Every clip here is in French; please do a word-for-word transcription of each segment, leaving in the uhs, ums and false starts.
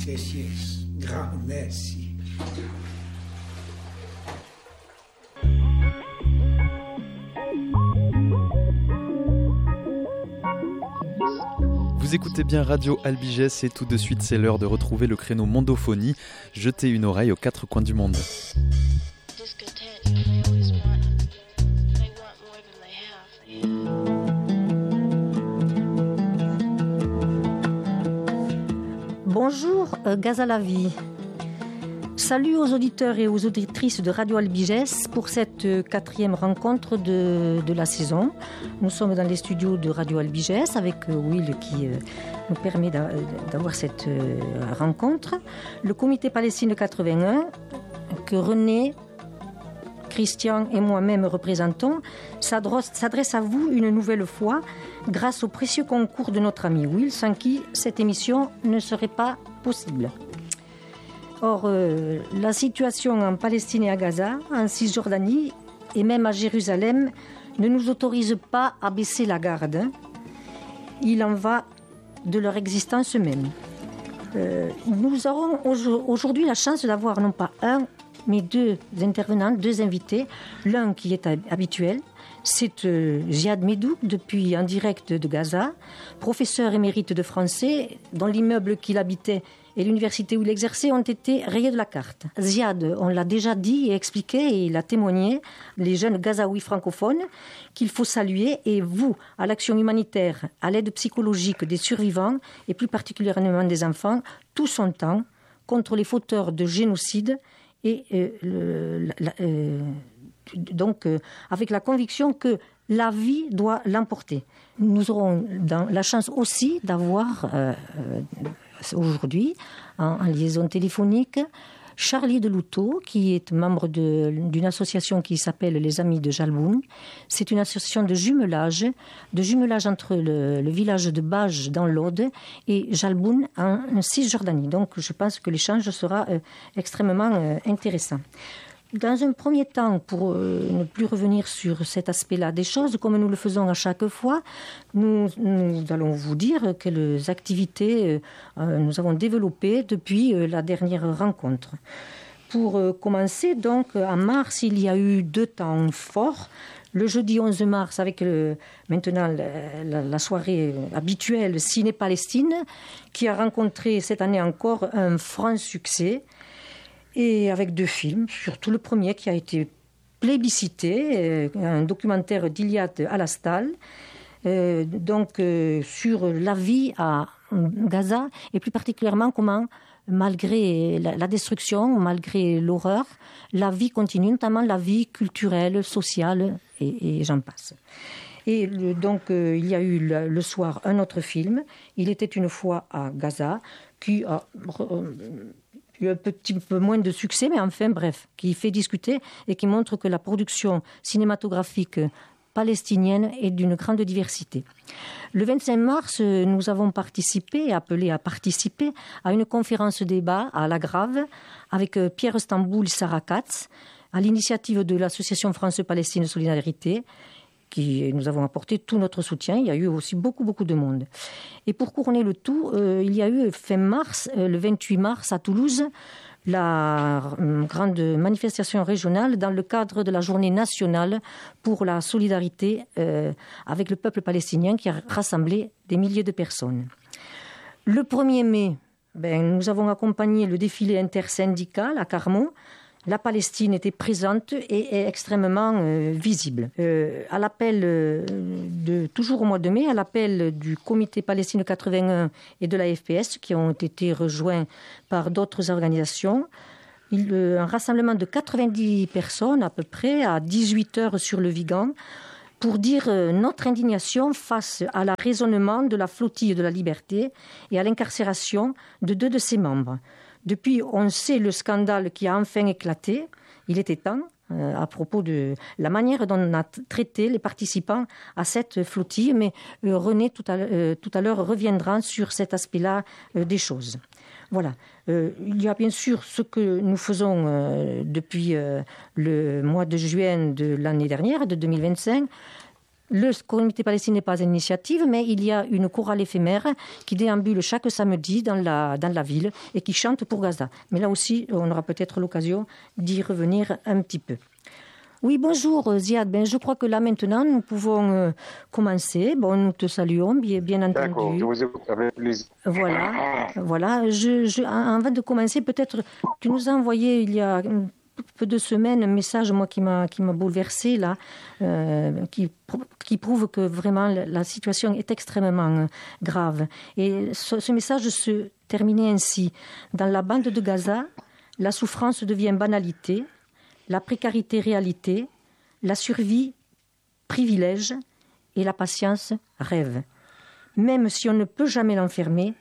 Yes, yes. Grand merci. Vous écoutez bien Radio Albigès et tout de suite c'est l'heure de retrouver le créneau Mondophonie. Jetez une oreille aux quatre coins du monde. Bonjour, euh, Gaza la vie. Salut aux auditeurs et aux auditrices de Radio Albigès pour cette euh, quatrième rencontre de, de la saison. Nous sommes dans les studios de Radio Albigès avec euh, Will qui euh, nous permet d'a, d'avoir cette euh, rencontre. Le comité Palestine quatre-vingt-un que René, Christian et moi-même représentons s'adresse à vous une nouvelle fois grâce au précieux concours de notre ami Will, sans qui cette émission ne serait pas possible. Or, euh, la situation en Palestine et à Gaza, en Cisjordanie et même à Jérusalem ne nous autorise pas à baisser la garde. Il en va de leur existence même. Euh, nous aurons aujourd'hui la chance d'avoir non pas un, mais deux intervenants, deux invités. L'un qui est habituel, c'est euh, Ziad Medouk, depuis en direct de Gaza, professeur émérite de français, dont l'immeuble qu'il habitait et l'université où il exerçait ont été rayés de la carte. Ziad, on l'a déjà dit et expliqué, et il a témoigné, les jeunes Gazaouis francophones, qu'il faut saluer, et vous, à l'action humanitaire, à l'aide psychologique des survivants, et plus particulièrement des enfants, tout son temps, contre les fauteurs de génocide, et euh, le, la, euh, donc euh, avec la conviction que la vie doit l'emporter. Nous aurons dans, la chance aussi d'avoir euh, euh, aujourd'hui, en, en liaison téléphonique, Charlie Deloutot, qui est membre de, d'une association qui s'appelle les Amis de Jalboun. C'est une association de jumelage, de jumelage entre le, le village de Baj dans l'Aude et Jalboun en Cisjordanie. Donc je pense que l'échange sera euh, extrêmement euh, intéressant. Dans un premier temps, pour euh, ne plus revenir sur cet aspect-là des choses, comme nous le faisons à chaque fois, nous, nous allons vous dire quelles activités euh, nous avons développées depuis euh, la dernière rencontre. Pour euh, commencer, donc, en mars, il y a eu deux temps forts. Le jeudi onze mars, avec le, maintenant la, la, la soirée habituelle Ciné-Palestine, qui a rencontré cette année encore un franc succès. Et avec deux films, surtout le premier qui a été plébiscité, un documentaire d'Iliad Alastal, euh, donc euh, sur la vie à Gaza, et plus particulièrement comment, malgré la, la destruction, malgré l'horreur, la vie continue, notamment la vie culturelle, sociale, et, et j'en passe. Et le, donc, euh, il y a eu le, le soir un autre film, Il était une fois à Gaza, qui a... Euh, un petit peu moins de succès, mais enfin, bref, qui fait discuter et qui montre que la production cinématographique palestinienne est d'une grande diversité. Le vingt-cinq mars, nous avons participé, appelé à participer, à une conférence débat à La Grave avec Pierre Stamboul et Sarah Katz, à l'initiative de l'association France-Palestine Solidarité, qui nous avons apporté tout notre soutien. Il y a eu aussi beaucoup, beaucoup de monde. Et pour couronner le tout, euh, il y a eu fin mars, euh, le vingt-huit mars à Toulouse, la euh, grande manifestation régionale dans le cadre de la journée nationale pour la solidarité euh, avec le peuple palestinien qui a rassemblé des milliers de personnes. Le premier mai, ben, nous avons accompagné le défilé intersyndical à Carmont. La Palestine était présente et est extrêmement euh, visible. Euh, à l'appel euh, de toujours au mois de mai, à l'appel du Comité Palestine quatre-vingt-un et de la F P S, qui ont été rejoints par d'autres organisations, il, euh, un rassemblement de quatre-vingt-dix personnes à peu près à dix-huit heures sur le Vigan pour dire euh, notre indignation face à l'arraisonnement de la flottille de la liberté et à l'incarcération de deux de ses membres. Depuis, on sait le scandale qui a enfin éclaté. Il était temps, euh, à propos de la manière dont on a traité les participants à cette flottille. Mais euh, René, tout à, euh, tout à l'heure, reviendra sur cet aspect-là euh, des choses. Voilà. Euh, il y a bien sûr ce que nous faisons euh, depuis euh, le mois de juin de l'année dernière, de deux mille vingt-cinq. le comité palestinien n'est pas une initiative, mais il y a une chorale éphémère qui déambule chaque samedi dans la, dans la ville et qui chante pour Gaza. Mais là aussi, on aura peut-être l'occasion d'y revenir un petit peu. Oui, bonjour Ziad. Ben, je crois que là maintenant, nous pouvons euh, commencer. Bon, nous te saluons, bien, bien entendu. D'accord, je vous écoute avec plaisir. Voilà, voilà. Je, je, avant de commencer, peut-être, tu nous as envoyé il y a peu de semaines un message, moi, qui m'a, qui m'a bouleversée, là, euh, qui, qui prouve que vraiment la situation est extrêmement grave. Et ce, ce message se terminait ainsi. Dans la bande de Gaza, la souffrance devient banalité, la précarité réalité, la survie privilège et la patience rêve. Même si on ne peut jamais l'enfermer,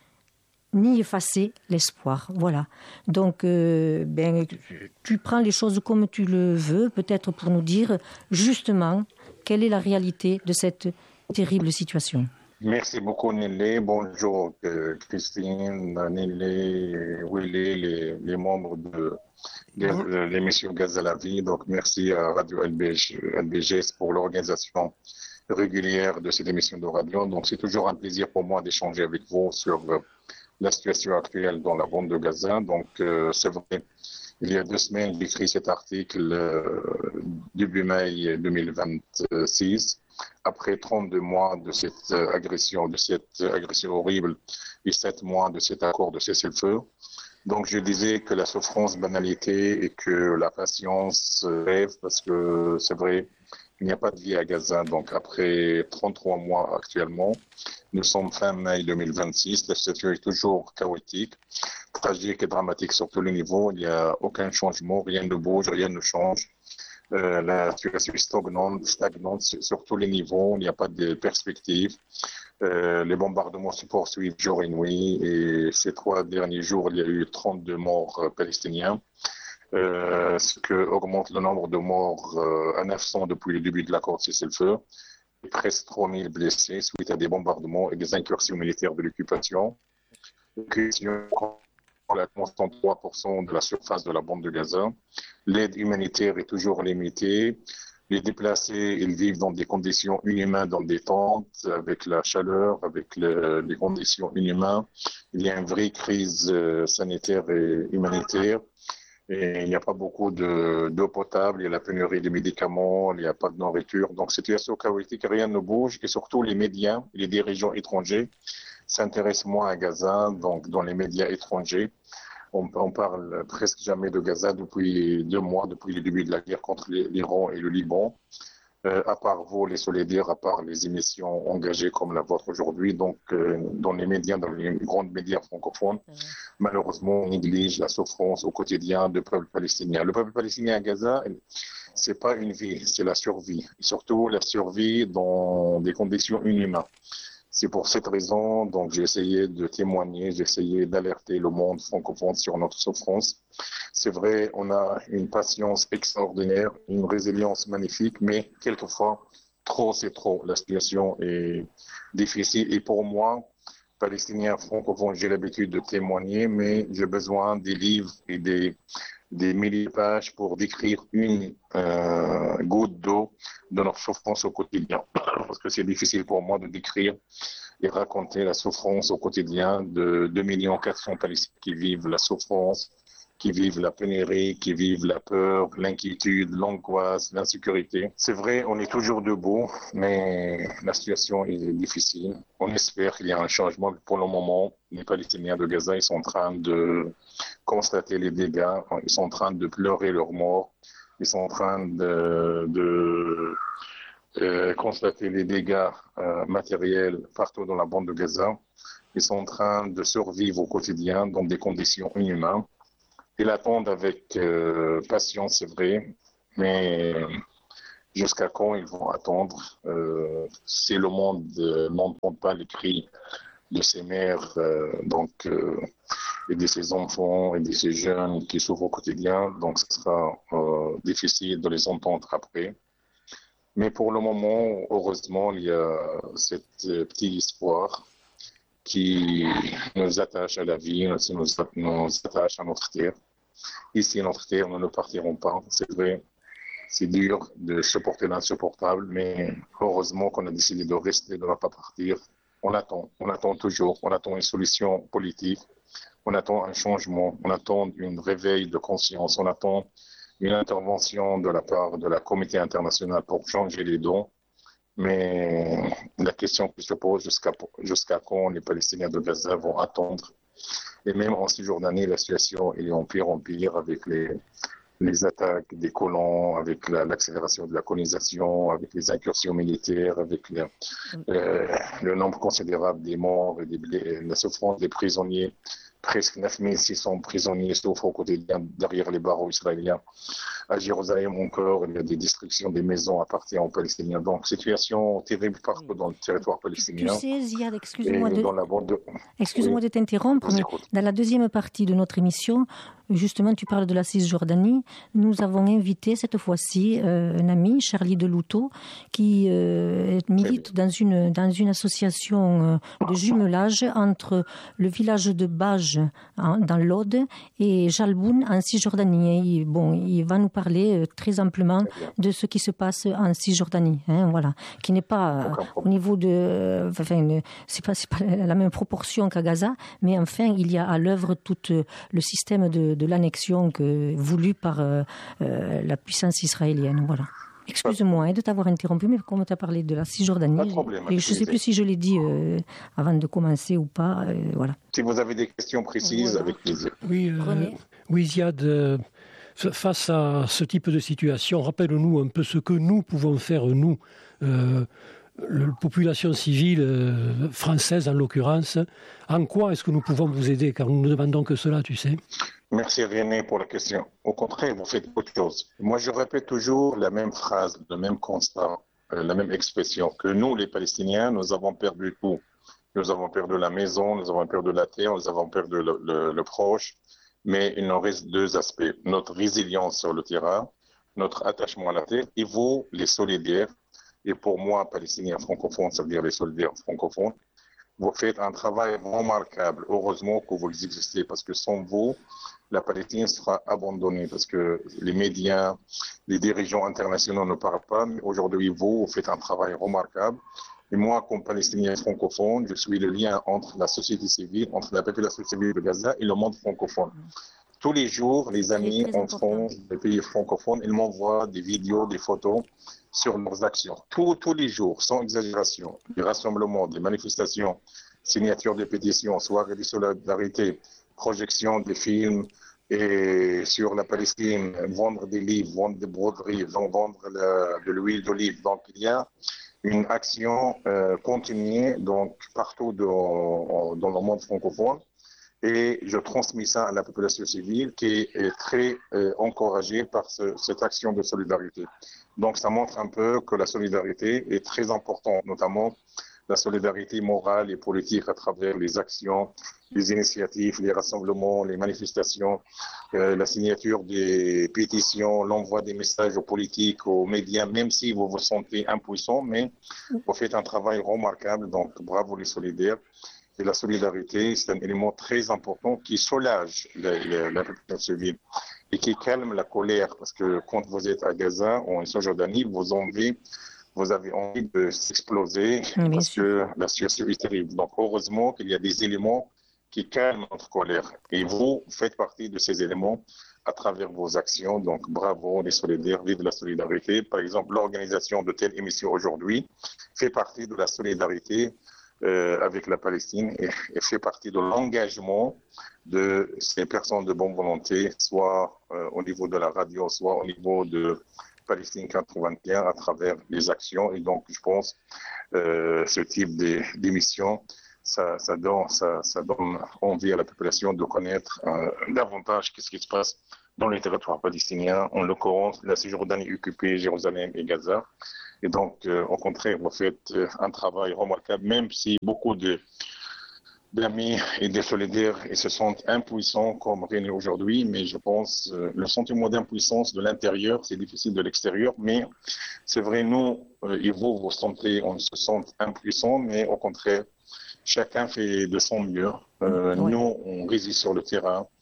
ni effacer l'espoir. Voilà. Donc, euh, ben, tu prends les choses comme tu le veux, peut-être pour nous dire justement quelle est la réalité de cette terrible situation. Merci beaucoup Nelly. Bonjour euh, Christine, Nelly, Willy, les, les membres de, de, de l'émission Gaz à la vie. Donc merci à Radio L B G S pour l'organisation régulière de cette émission de radio. Donc c'est toujours un plaisir pour moi d'échanger avec vous sur euh, la situation actuelle dans la bande de Gaza. Donc euh, c'est vrai, il y a deux semaines, j'ai écrit cet article euh, début mai deux mille vingt-six. Après trente-deux mois de cette agression, de cette agression horrible et sept mois de cet accord de cessez-le-feu. Donc je disais que la souffrance, banalité et que la patience rêve, parce que c'est vrai, il n'y a pas de vie à Gaza. Donc après trente-trois mois actuellement, nous sommes fin mai deux mille vingt-six, la situation est toujours chaotique, tragique et dramatique sur tous les niveaux. Il n'y a aucun changement, rien ne bouge, rien ne change. Euh, la situation est stagnante, stagnante sur tous les niveaux, il n'y a pas de perspective. Euh, les bombardements se poursuivent jour et nuit et ces trois derniers jours, il y a eu trente-deux morts euh, palestiniens, euh, ce qui augmente le nombre de morts euh, à neuf cents depuis le début de l'accord de cessez-le-feu, et presque trois mille blessés suite à des bombardements et des incursions militaires de l'occupation. La trente-trois pour cent de la surface de la bande de Gaza. L'aide humanitaire est toujours limitée. Les déplacés, ils vivent dans des conditions inhumaines, dans des tentes, avec la chaleur, avec le, les conditions inhumaines. Il y a une vraie crise euh, sanitaire et humanitaire. Et il n'y a pas beaucoup de, d'eau potable, il y a la pénurie de médicaments, il n'y a pas de nourriture. Donc, situation chaotique, rien ne bouge. Et surtout, les médias, les dirigeants étrangers s'intéressent moins à Gaza, donc dans les médias étrangers. On, on parle presque jamais de Gaza depuis deux mois, depuis le début de la guerre contre l'Iran et le Liban. Euh, à part vous, les solidaires, à part les émissions engagées comme la vôtre aujourd'hui, donc euh, dans les médias, dans les grands médias francophones, mmh. malheureusement, on néglige la souffrance au quotidien du peuple palestinien. Le peuple palestinien à Gaza, c'est pas une vie, c'est la survie. Et surtout la survie dans des conditions inhumaines. C'est pour cette raison, donc, j'ai essayé de témoigner, j'ai essayé d'alerter le monde francophone sur notre souffrance. C'est vrai, on a une patience extraordinaire, une résilience magnifique, mais quelquefois, trop c'est trop. La situation est difficile. Et pour moi, palestinien francophone, j'ai l'habitude de témoigner, mais j'ai besoin des livres et des, des milliers de pages pour décrire une euh, goutte d'eau de notre souffrance au quotidien. Parce que c'est difficile pour moi de décrire et raconter la souffrance au quotidien de deux millions quatre cents Palestiniens qui vivent la souffrance, qui vivent la pénurie, qui vivent la peur, l'inquiétude, l'angoisse, l'insécurité. C'est vrai, on est toujours debout, mais la situation est difficile. On espère qu'il y a un changement. Pour le moment, les Palestiniens de Gaza, ils sont en train de constater les dégâts, ils sont en train de pleurer leurs morts, ils sont en train de... de Euh, constater les dégâts euh, matériels partout dans la bande de Gaza. Ils sont en train de survivre au quotidien dans des conditions inhumaines. Ils attendent avec euh, patience, c'est vrai, mais jusqu'à quand ils vont attendre euh, si le monde euh, n'entend pas les cris de ces mères euh, donc, euh, et de ces enfants et de ces jeunes qui souffrent au quotidien, donc ce sera euh, difficile de les entendre après. Mais pour le moment, heureusement, il y a cet petit espoir qui nous attache à la vie, nous, nous attache à notre terre. Ici, notre terre, nous ne partirons pas. C'est vrai, c'est dur de supporter l'insupportable, mais heureusement qu'on a décidé de rester, de ne pas partir. On attend, on attend toujours, on attend une solution politique, on attend un changement, on attend une réveil de conscience, on attend une intervention de la part de la communauté internationale pour changer les dons. Mais la question qui se pose, jusqu'à jusqu'à quand les Palestiniens de Gaza vont attendre? Et même en Cisjordanie, la situation est en pire en pire avec les, les attaques des colons, avec la, l'accélération de la colonisation, avec les incursions militaires, avec le, euh, le nombre considérable des morts et des, la souffrance des prisonniers. Presque neuf mille six cents prisonniers souffrent au quotidien derrière les barreaux israéliens. À Jérusalem encore, il y a des destructions des maisons appartenant aux Palestiniens. Donc, situation terrible partout dans le territoire palestinien. Tu sais, Ziad, excuse-moi de, de... excuse-moi oui. de t'interrompre, mais dans la deuxième partie de notre émission, justement, tu parles de la Cisjordanie. Nous avons invité cette fois-ci euh, un ami, Charlie Delouto, qui euh, milite dans une, dans une association euh, de jumelage entre le village de Baj hein, dans l'Aude et Jalboun en Cisjordanie. Et, bon, il va nous parler euh, très amplement de ce qui se passe en Cisjordanie, hein, voilà, qui n'est pas euh, au niveau de, euh, enfin, une, c'est pas, c'est pas la même proportion qu'à Gaza, mais enfin, il y a à l'œuvre tout euh, le système de, de l'annexion que, voulu par euh, euh, la puissance israélienne, voilà. Excuse-moi hein, de t'avoir interrompu, mais comme tu as parlé de la Cisjordanie, problème, et je ne sais plus si je l'ai dit euh, avant de commencer ou pas, euh, voilà. Si vous avez des questions précises, voilà. Avec plaisir. Oui, euh, oui Ziad, euh, face à ce type de situation, rappelle-nous un peu ce que nous pouvons faire, nous, euh, la population civile euh, française en l'occurrence. En quoi est-ce que nous pouvons vous aider? Car nous ne demandons que cela, tu sais. Merci René pour la question. Au contraire, vous faites autre chose. Moi, je répète toujours la même phrase, le même constat, euh, la même expression, que nous, les Palestiniens, nous avons perdu tout. Nous avons perdu la maison, nous avons perdu la terre, nous avons perdu le, le, le proche. Mais il nous reste deux aspects. Notre résilience sur le terrain, notre attachement à la terre, et vous, les solidaires. Et pour moi, Palestiniens francophones, ça veut dire les solidaires francophones, vous faites un travail remarquable. Heureusement que vous existez, parce que sans vous, la Palestine sera abandonnée, parce que les médias, les dirigeants internationaux ne parlent pas. Mais aujourd'hui, vous, vous faites un travail remarquable. Et moi, comme Palestinien francophone, je suis le lien entre la société civile, entre la population civile de Gaza et le monde francophone. Tous les jours, les amis en France, les pays francophones, ils m'envoient des vidéos, des photos sur leurs actions. Tous, tous les jours, sans exagération, des rassemblements, des manifestations, signatures de pétitions, soirées de solidarité, projections de films et sur la Palestine, vendre des livres, vendre des broderies, vendre la, de l'huile d'olive. Donc, il y a une action euh, continue donc, partout dans, dans le monde francophone. Et je transmets ça à la population civile qui est très euh, encouragée par ce, cette action de solidarité. Donc, ça montre un peu que la solidarité est très importante, notamment la solidarité morale et politique à travers les actions, les initiatives, les rassemblements, les manifestations, euh, la signature des pétitions, l'envoi des messages aux politiques, aux médias, même si vous vous sentez impuissant, mais vous faites un travail remarquable. Donc, bravo les solidaires. Et la solidarité, c'est un élément très important qui soulage la, la, la population civile et qui calme la colère. Parce que quand vous êtes à Gaza ou en Cisjordanie, vous, envie, vous avez envie de s'exploser oui, parce que la situation est terrible. Donc, heureusement qu'il y a des éléments qui calment notre colère. Et vous faites partie de ces éléments à travers vos actions. Donc, bravo les solidaires, vive la solidarité. Par exemple, l'organisation de telle émission aujourd'hui fait partie de la solidarité Euh, avec la Palestine et, et fait partie de l'engagement de ces personnes de bonne volonté, soit euh, au niveau de la radio, soit au niveau de Palestine quatre-vingt et un à travers les actions. Et donc, je pense euh, ce type d'émission, ça, ça, donne, ça, ça donne envie à la population de connaître euh, davantage ce qui se passe dans les territoires palestiniens, en l'occurrence la Cisjordanie occupée, Jérusalem et Gaza. Et donc, euh, au contraire, vous faites euh, un travail remarquable, même si beaucoup de, d'amis et de solidaires ils se sentent impuissants comme René aujourd'hui. Mais je pense euh, le sentiment d'impuissance de l'intérieur, c'est difficile de l'extérieur. Mais c'est vrai, nous euh, et vous, vous sentez, on se sent impuissants, mais au contraire, chacun fait de son mieux. Euh, oui. Nous, on résiste sur le terrain.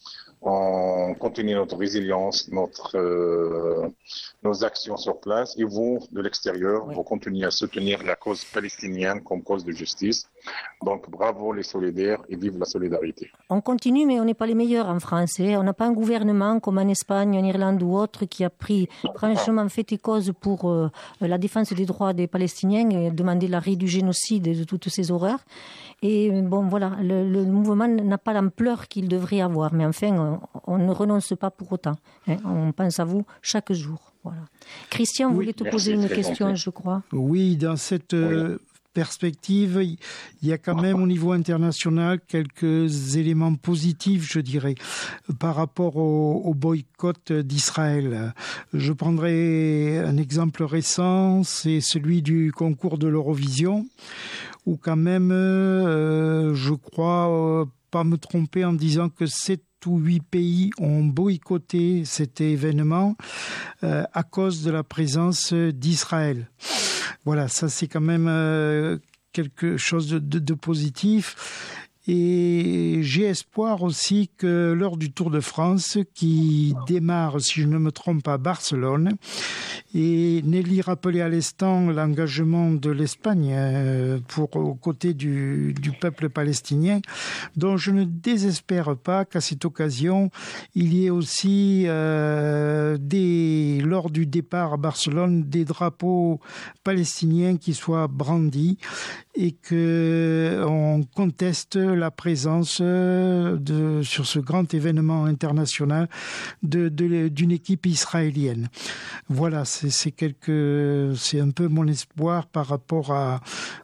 on continue notre résilience, notre, euh, nos actions sur place et vous, de l'extérieur, Oui. vous continuez à soutenir la cause palestinienne comme cause de justice. Donc bravo les solidaires et vive la solidarité. On continue, mais on n'est pas les meilleurs en France. hein. On n'a pas un gouvernement comme en Espagne, en Irlande ou autre qui a pris franchement fait et cause pour euh, la défense des droits des Palestiniens et demander l'arrêt du génocide et de toutes ces horreurs. Et bon, voilà, le, le mouvement n'a pas l'ampleur qu'il devrait avoir. Mais enfin, on, on ne renonce pas pour autant. hein. On pense à vous chaque jour. Voilà. Christian Oui. voulait te Merci, poser une très question, gentil. je crois. Oui, dans cette euh, perspective, il y a quand même au niveau international quelques éléments positifs, je dirais, par rapport au, au boycott d'Israël. Je prendrai un exemple récent, c'est celui du concours de l'Eurovision, où quand même, euh, je crois euh, pas me tromper en disant que sept ou huit pays ont boycotté cet événement euh, à cause de la présence d'Israël. Voilà, ça c'est quand même euh, quelque chose de, de, de positif. Et j'ai espoir aussi que lors du Tour de France, qui démarre, si je ne me trompe pas, à Barcelone, et Nelly rappelait à l'instant l'engagement de l'Espagne euh, pour aux côtés du, du peuple palestinien, dont je ne désespère pas qu'à cette occasion, il y ait aussi euh, des, lors du départ à Barcelone, des drapeaux palestiniens qui soient brandis et que on conteste la présence de, sur ce grand événement international de, de, d'une équipe israélienne. Voilà, c'est, c'est, quelque, c'est un peu mon espoir par rapport à,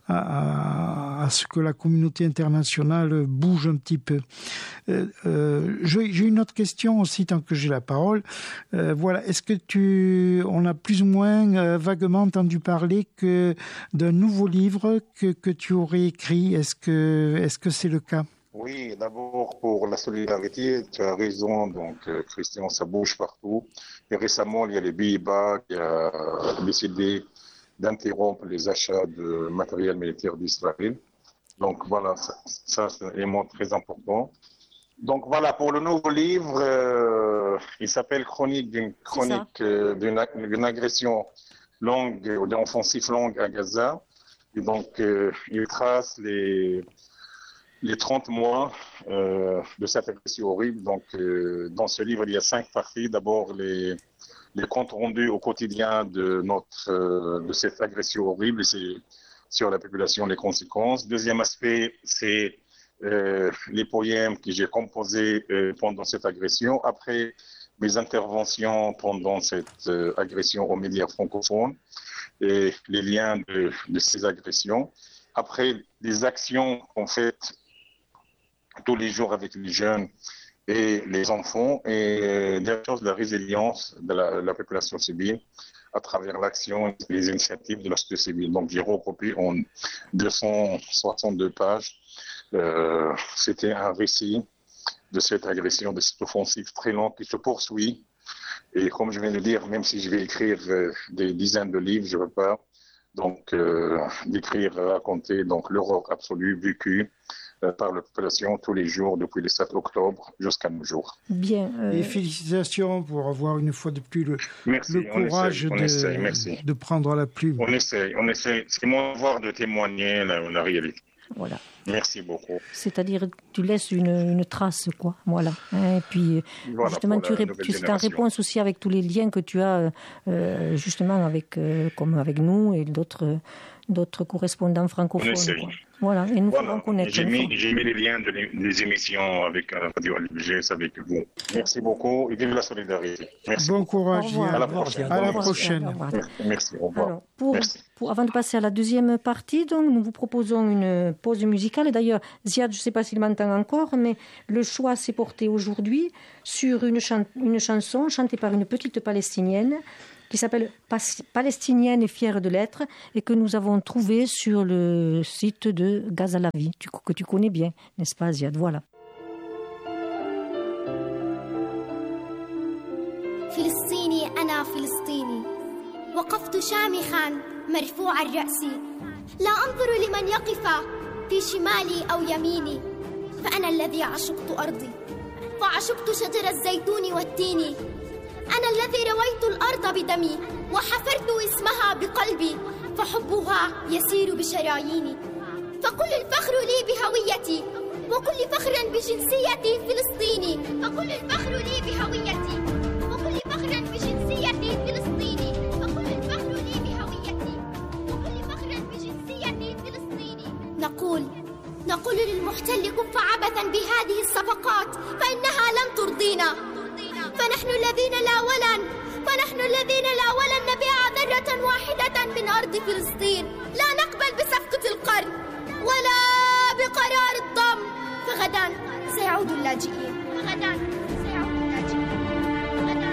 à, à ce que la communauté internationale bouge un petit peu. Euh, euh, j'ai, j'ai une autre question aussi, tant que j'ai la parole. Euh, voilà, est-ce que tu, on a plus ou moins euh, vaguement entendu parler que d'un nouveau livre que, que tu aurais écrit? Est-ce que, est-ce que c'est le cas? Oui, d'abord pour la solidarité, tu as raison, donc euh, Christian, ça bouge partout. Et récemment, il y a les Pays-Bas qui a décidé d'interrompre les achats de matériel militaire d'Israël. Donc voilà, ça, ça c'est un élément très important. Donc voilà, pour le nouveau livre, euh, il s'appelle Chronique d'une chronique euh, d'une, d'une agression longue, ou d'une offensive longue à Gaza. Et donc, euh, il trace les les trente mois euh, de cette agression horrible. Donc, euh, dans ce livre, il y a cinq parties. D'abord, les, les comptes rendus au quotidien de notre euh, de cette agression horrible, et c'est sur la population les conséquences. Deuxième aspect, c'est euh, les poèmes que j'ai composés euh, pendant cette agression. Après, mes interventions pendant cette euh, agression aux médias francophones et les liens de, de ces agressions. Après, les actions qu'on fait tous les jours avec les jeunes et les enfants, et des choses de la résilience de la, la population civile à travers l'action et les initiatives de la société civile. Donc, j'ai regroupé en deux cent soixante-deux pages. Euh, c'était un récit de cette agression, de cette offensive très longue qui se poursuit. Et comme je viens de dire, même si je vais écrire euh, des dizaines de livres, je ne veux pas donc euh, d'écrire, raconter donc l'horreur absolue vécue euh, par la population tous les jours depuis le sept octobre jusqu'à nos jours. Bien. Euh... Et félicitations pour avoir une fois de plus le, merci, le courage on essaie, on de, essaie, de prendre la plume. On essaie, on essaie. C'est mon devoir de témoigner la, la réalité. Voilà. Merci beaucoup. C'est-à-dire, tu laisses une, une trace, quoi. Voilà. Et puis, voilà, justement, tu, ré- tu c'est en réponse aussi avec tous les liens que tu as, euh, justement, avec, euh, comme avec nous et d'autres, d'autres correspondants francophones. Quoi. Voilà. Et nous voilà. ferons connaître. J'ai mis, j'ai mis les liens de les, des émissions avec euh, Radio L B G S avec vous. Merci beaucoup et vive la solidarité. Merci. Bon courage. À la prochaine. À la prochaine. Merci. Au revoir. Alors, pour, Merci. Pour, avant de passer à la deuxième partie, donc, nous vous proposons une pause musicale. Et d'ailleurs, Ziad, je ne sais pas s'il m'entend encore, mais le choix s'est porté aujourd'hui sur une, chan- une chanson chantée par une petite Palestinienne qui s'appelle Pas- Palestinienne et fière de l'être et que nous avons trouvée sur le site de Gaza la vie, tu, que tu connais bien, n'est-ce pas, Ziad? Voilà. فلسطيني أنا فلسطيني وقفت شامخا مرفوع الرأس لا أنظر لمن يقف في شمالي أو يميني فأنا الذي عشقت أرضي فعشقت شجر الزيتون والتين. أنا الذي رويت الأرض بدمي وحفرت اسمها بقلبي، فحبها يسير بشراييني. فكل الفخر لي بهويتي وكل فخر بجنسيتي فلسطيني. فكل الفخر لي بهويتي وكل فخر بجنسيتي فلسطيني. فكل الفخر لي بهويتي وكل فخر بجنسيتي فلسطيني. نقول نقول للمحتل كف عبثا بهذه الصفقات فإنها لن ترضينا. فنحن الذين لا ولن فنحن الذين لا ولن نبيع ذرة واحدة من أرض فلسطين. لا نقبل بصفقة القرن ولا بقرار الضم. فغدا سيعود اللاجئين. غدا سيعود اللاجئين. غدا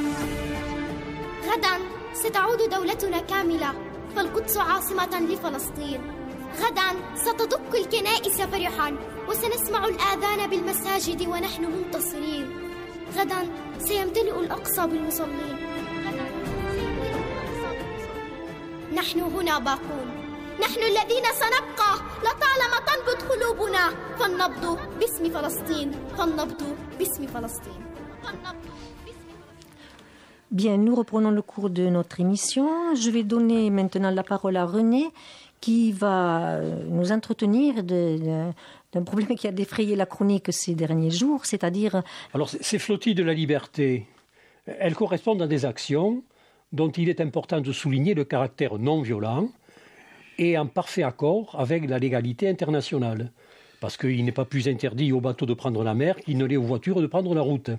غدا ستعود دولتنا كاملة، فالقدس عاصمة لفلسطين. غدا ستدق الكنائس فرحا وسنسمع الآذان بالمساجد ونحن منتصرين. غدا سيمتلئ الأقصى بالمصلين. غدا سيمتلئ الأقصى بالمصلين. نحن هنا باقون، نحن الذين سنبقى لطالما تنبض قلوبنا. فالنبض باسم فلسطين، فالنبض باسم فلسطين، فالنبض باسم فلسطين. Bien, nous reprenons le cours de notre émission. Je vais donner maintenant la parole à René qui va nous entretenir de, de, d'un problème qui a défrayé la chronique ces derniers jours, c'est-à-dire... Alors, ces flottilles de la liberté, elles correspondent à des actions dont il est important de souligner le caractère non violent et en parfait accord avec la légalité internationale. Parce qu'il n'est pas plus interdit aux bateaux de prendre la mer qu'il ne l'est aux voitures de prendre la route.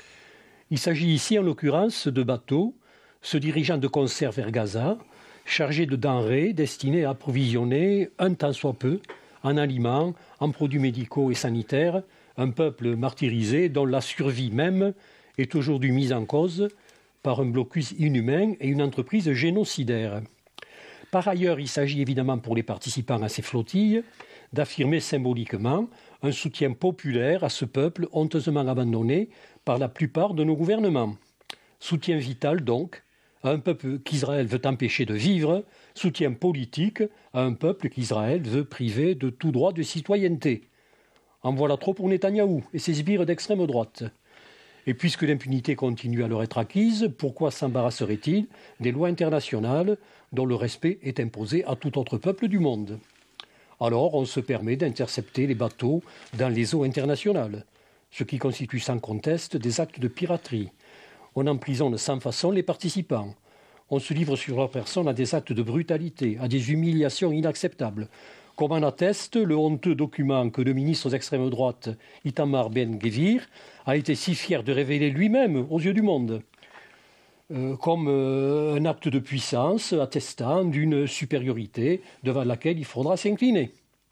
Il s'agit ici, en l'occurrence, de bateaux se dirigeant de concert vers Gaza, chargés de denrées destinées à approvisionner, un tant soit peu, en aliments, en produits médicaux et sanitaires, un peuple martyrisé dont la survie même est aujourd'hui mise en cause par un blocus inhumain et une entreprise génocidaire. Par ailleurs, il s'agit évidemment pour les participants à ces flottilles d'affirmer symboliquement un soutien populaire à ce peuple honteusement abandonné par la plupart de nos gouvernements. Soutien vital donc à un peuple qu'Israël veut empêcher de vivre, soutien politique à un peuple qu'Israël veut priver de tout droit de citoyenneté. En voilà trop pour Netanyahou et ses sbires d'extrême droite. Et puisque l'impunité continue à leur être acquise, pourquoi s'embarrasserait-il des lois internationales dont le respect est imposé à tout autre peuple du monde ? Alors on se permet d'intercepter les bateaux dans les eaux internationales, ce qui constitue sans conteste des actes de piraterie. On emprisonne sans façon les participants. On se livre sur leur personne à des actes de brutalité, à des humiliations inacceptables, comme en atteste le honteux document que le ministre d'extrême droite, Itamar Ben-Gvir, a été si fier de révéler lui-même aux yeux du monde, euh, comme euh, un acte de puissance attestant d'une supériorité devant laquelle il faudra s'incliner.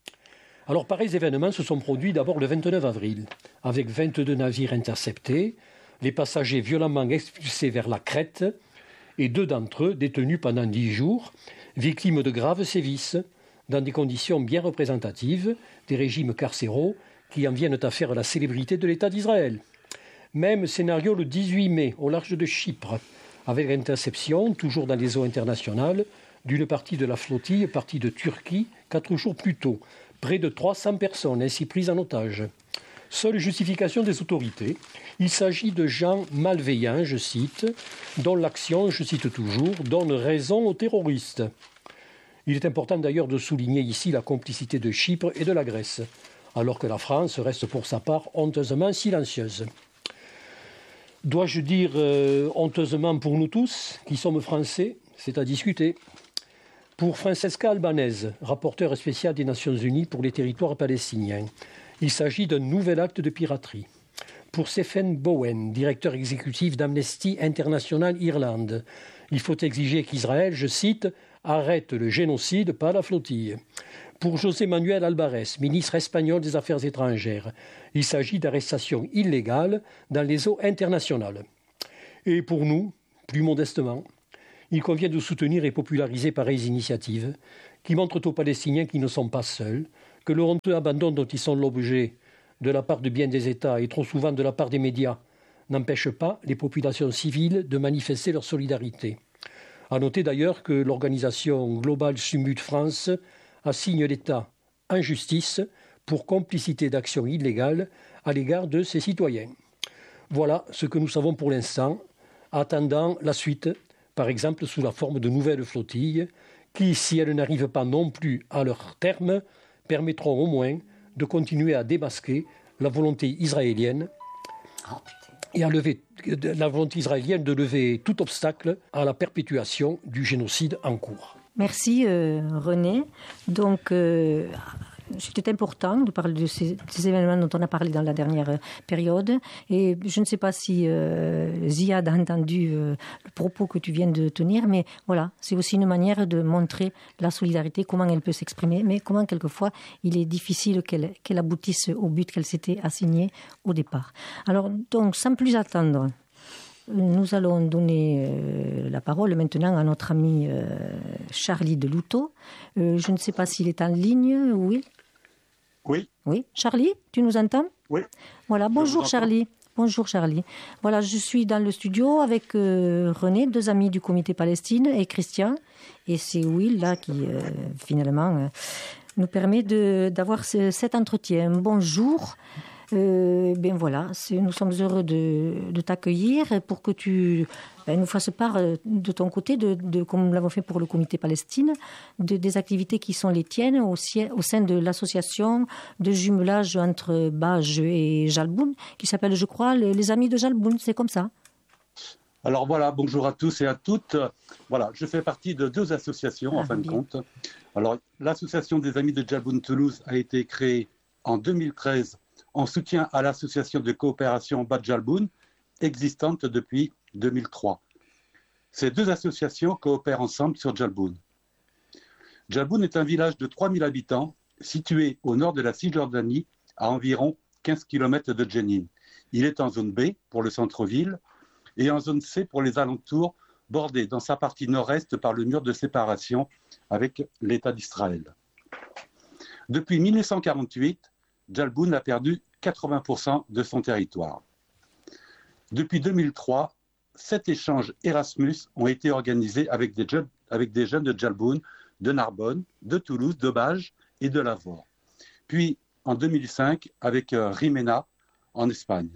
Alors pareils événements se sont produits d'abord le vingt-neuf avril, avec vingt-deux navires interceptés, les passagers violemment expulsés vers la Crète et deux d'entre eux détenus pendant dix jours, victimes de graves sévices, dans des conditions bien représentatives des régimes carcéraux qui en viennent à faire la célébrité de l'État d'Israël. Même scénario le dix-huit mai, au large de Chypre, avec l'interception, toujours dans les eaux internationales, d'une partie de la flottille partie de Turquie quatre jours plus tôt. Près de trois cents personnes ainsi prises en otage. Seule justification des autorités, il s'agit de gens malveillants, je cite, dont l'action, je cite toujours, donne raison aux terroristes. Il est important d'ailleurs de souligner ici la complicité de Chypre et de la Grèce, alors que la France reste pour sa part honteusement silencieuse. Dois-je dire euh, honteusement pour nous tous, qui sommes français, c'est à discuter. Pour Francesca Albanese, rapporteure spéciale des Nations Unies pour les territoires palestiniens, il s'agit d'un nouvel acte de piraterie. Pour Stephen Bowen, directeur exécutif d'Amnesty International Irlande, il faut exiger qu'Israël, je cite, arrête le génocide, pas la flottille. Pour José Manuel Alvarez, ministre espagnol des Affaires étrangères, il s'agit d'arrestations illégales dans les eaux internationales. Et pour nous, plus modestement, il convient de soutenir et populariser pareilles initiatives qui montrent aux Palestiniens qu'ils ne sont pas seuls, que le honteux abandon dont ils sont l'objet de la part de bien des États et trop souvent de la part des médias n'empêche pas les populations civiles de manifester leur solidarité. À noter d'ailleurs que l'organisation Global Summit France assigne l'État en justice pour complicité d'actions illégales à l'égard de ses citoyens. Voilà ce que nous savons pour l'instant, attendant la suite, par exemple sous la forme de nouvelles flottilles, qui, si elles n'arrivent pas non plus à leur terme, permettront au moins de continuer à démasquer la volonté israélienne et à lever la volonté israélienne de lever tout obstacle à la perpétuation du génocide en cours. Merci euh, René. Donc euh, c'était important de parler de ces, ces événements dont on a parlé dans la dernière période. Et je ne sais pas si euh, Ziad a entendu euh, le propos que tu viens de tenir, mais voilà, c'est aussi une manière de montrer la solidarité, comment elle peut s'exprimer, mais comment quelquefois il est difficile qu'elle, qu'elle aboutisse au but qu'elle s'était assignée au départ. Alors donc, sans plus attendre, nous allons donner euh, la parole maintenant à notre ami euh, Charlie Deloutot. Euh, je ne sais pas s'il est en ligne, oui. Oui. Oui. Charlie, tu nous entends ? Oui. Voilà, bonjour Charlie. Bonjour Charlie. Voilà, je suis dans le studio avec euh, René, deux amis du comité Palestine, et Christian. Et c'est Will, là, qui euh, finalement euh, nous permet de, d'avoir ce, cet entretien. Bonjour. Euh, ben voilà, c'est, nous sommes heureux de, de t'accueillir pour que tu ben, nous fasses part de ton côté, de, de, comme nous l'avons fait pour le comité Palestine, de, des activités qui sont les tiennes au, au sein de l'association de jumelage entre Bage et Jalboun, qui s'appelle, je crois, les, les Amis de Jalboun, c'est comme ça. Alors voilà, bonjour à tous et à toutes. Voilà, je fais partie de deux associations, ah, en fin bien. de compte. Alors, l'association des Amis de Jalboun Toulouse a été créée en deux mille treize en soutien à l'association de coopération Bad Jalboun, existante depuis deux mille trois. Ces deux associations coopèrent ensemble sur Jalboun. Jalboun est un village de trois mille habitants, situé au nord de la Cisjordanie, à environ quinze kilomètres de Jenin. Il est en zone B pour le centre-ville et en zone C pour les alentours, bordé dans sa partie nord-est par le mur de séparation avec l'État d'Israël. Depuis mille neuf cent quarante-huit, Jalboun a perdu quatre-vingts pour cent de son territoire. Depuis deux mille trois, sept échanges Erasmus ont été organisés avec des jeunes, avec des jeunes de Jalboun, de Narbonne, de Toulouse, de Bage et de Lavore. Puis en deux mille cinq avec euh, Rimena en Espagne.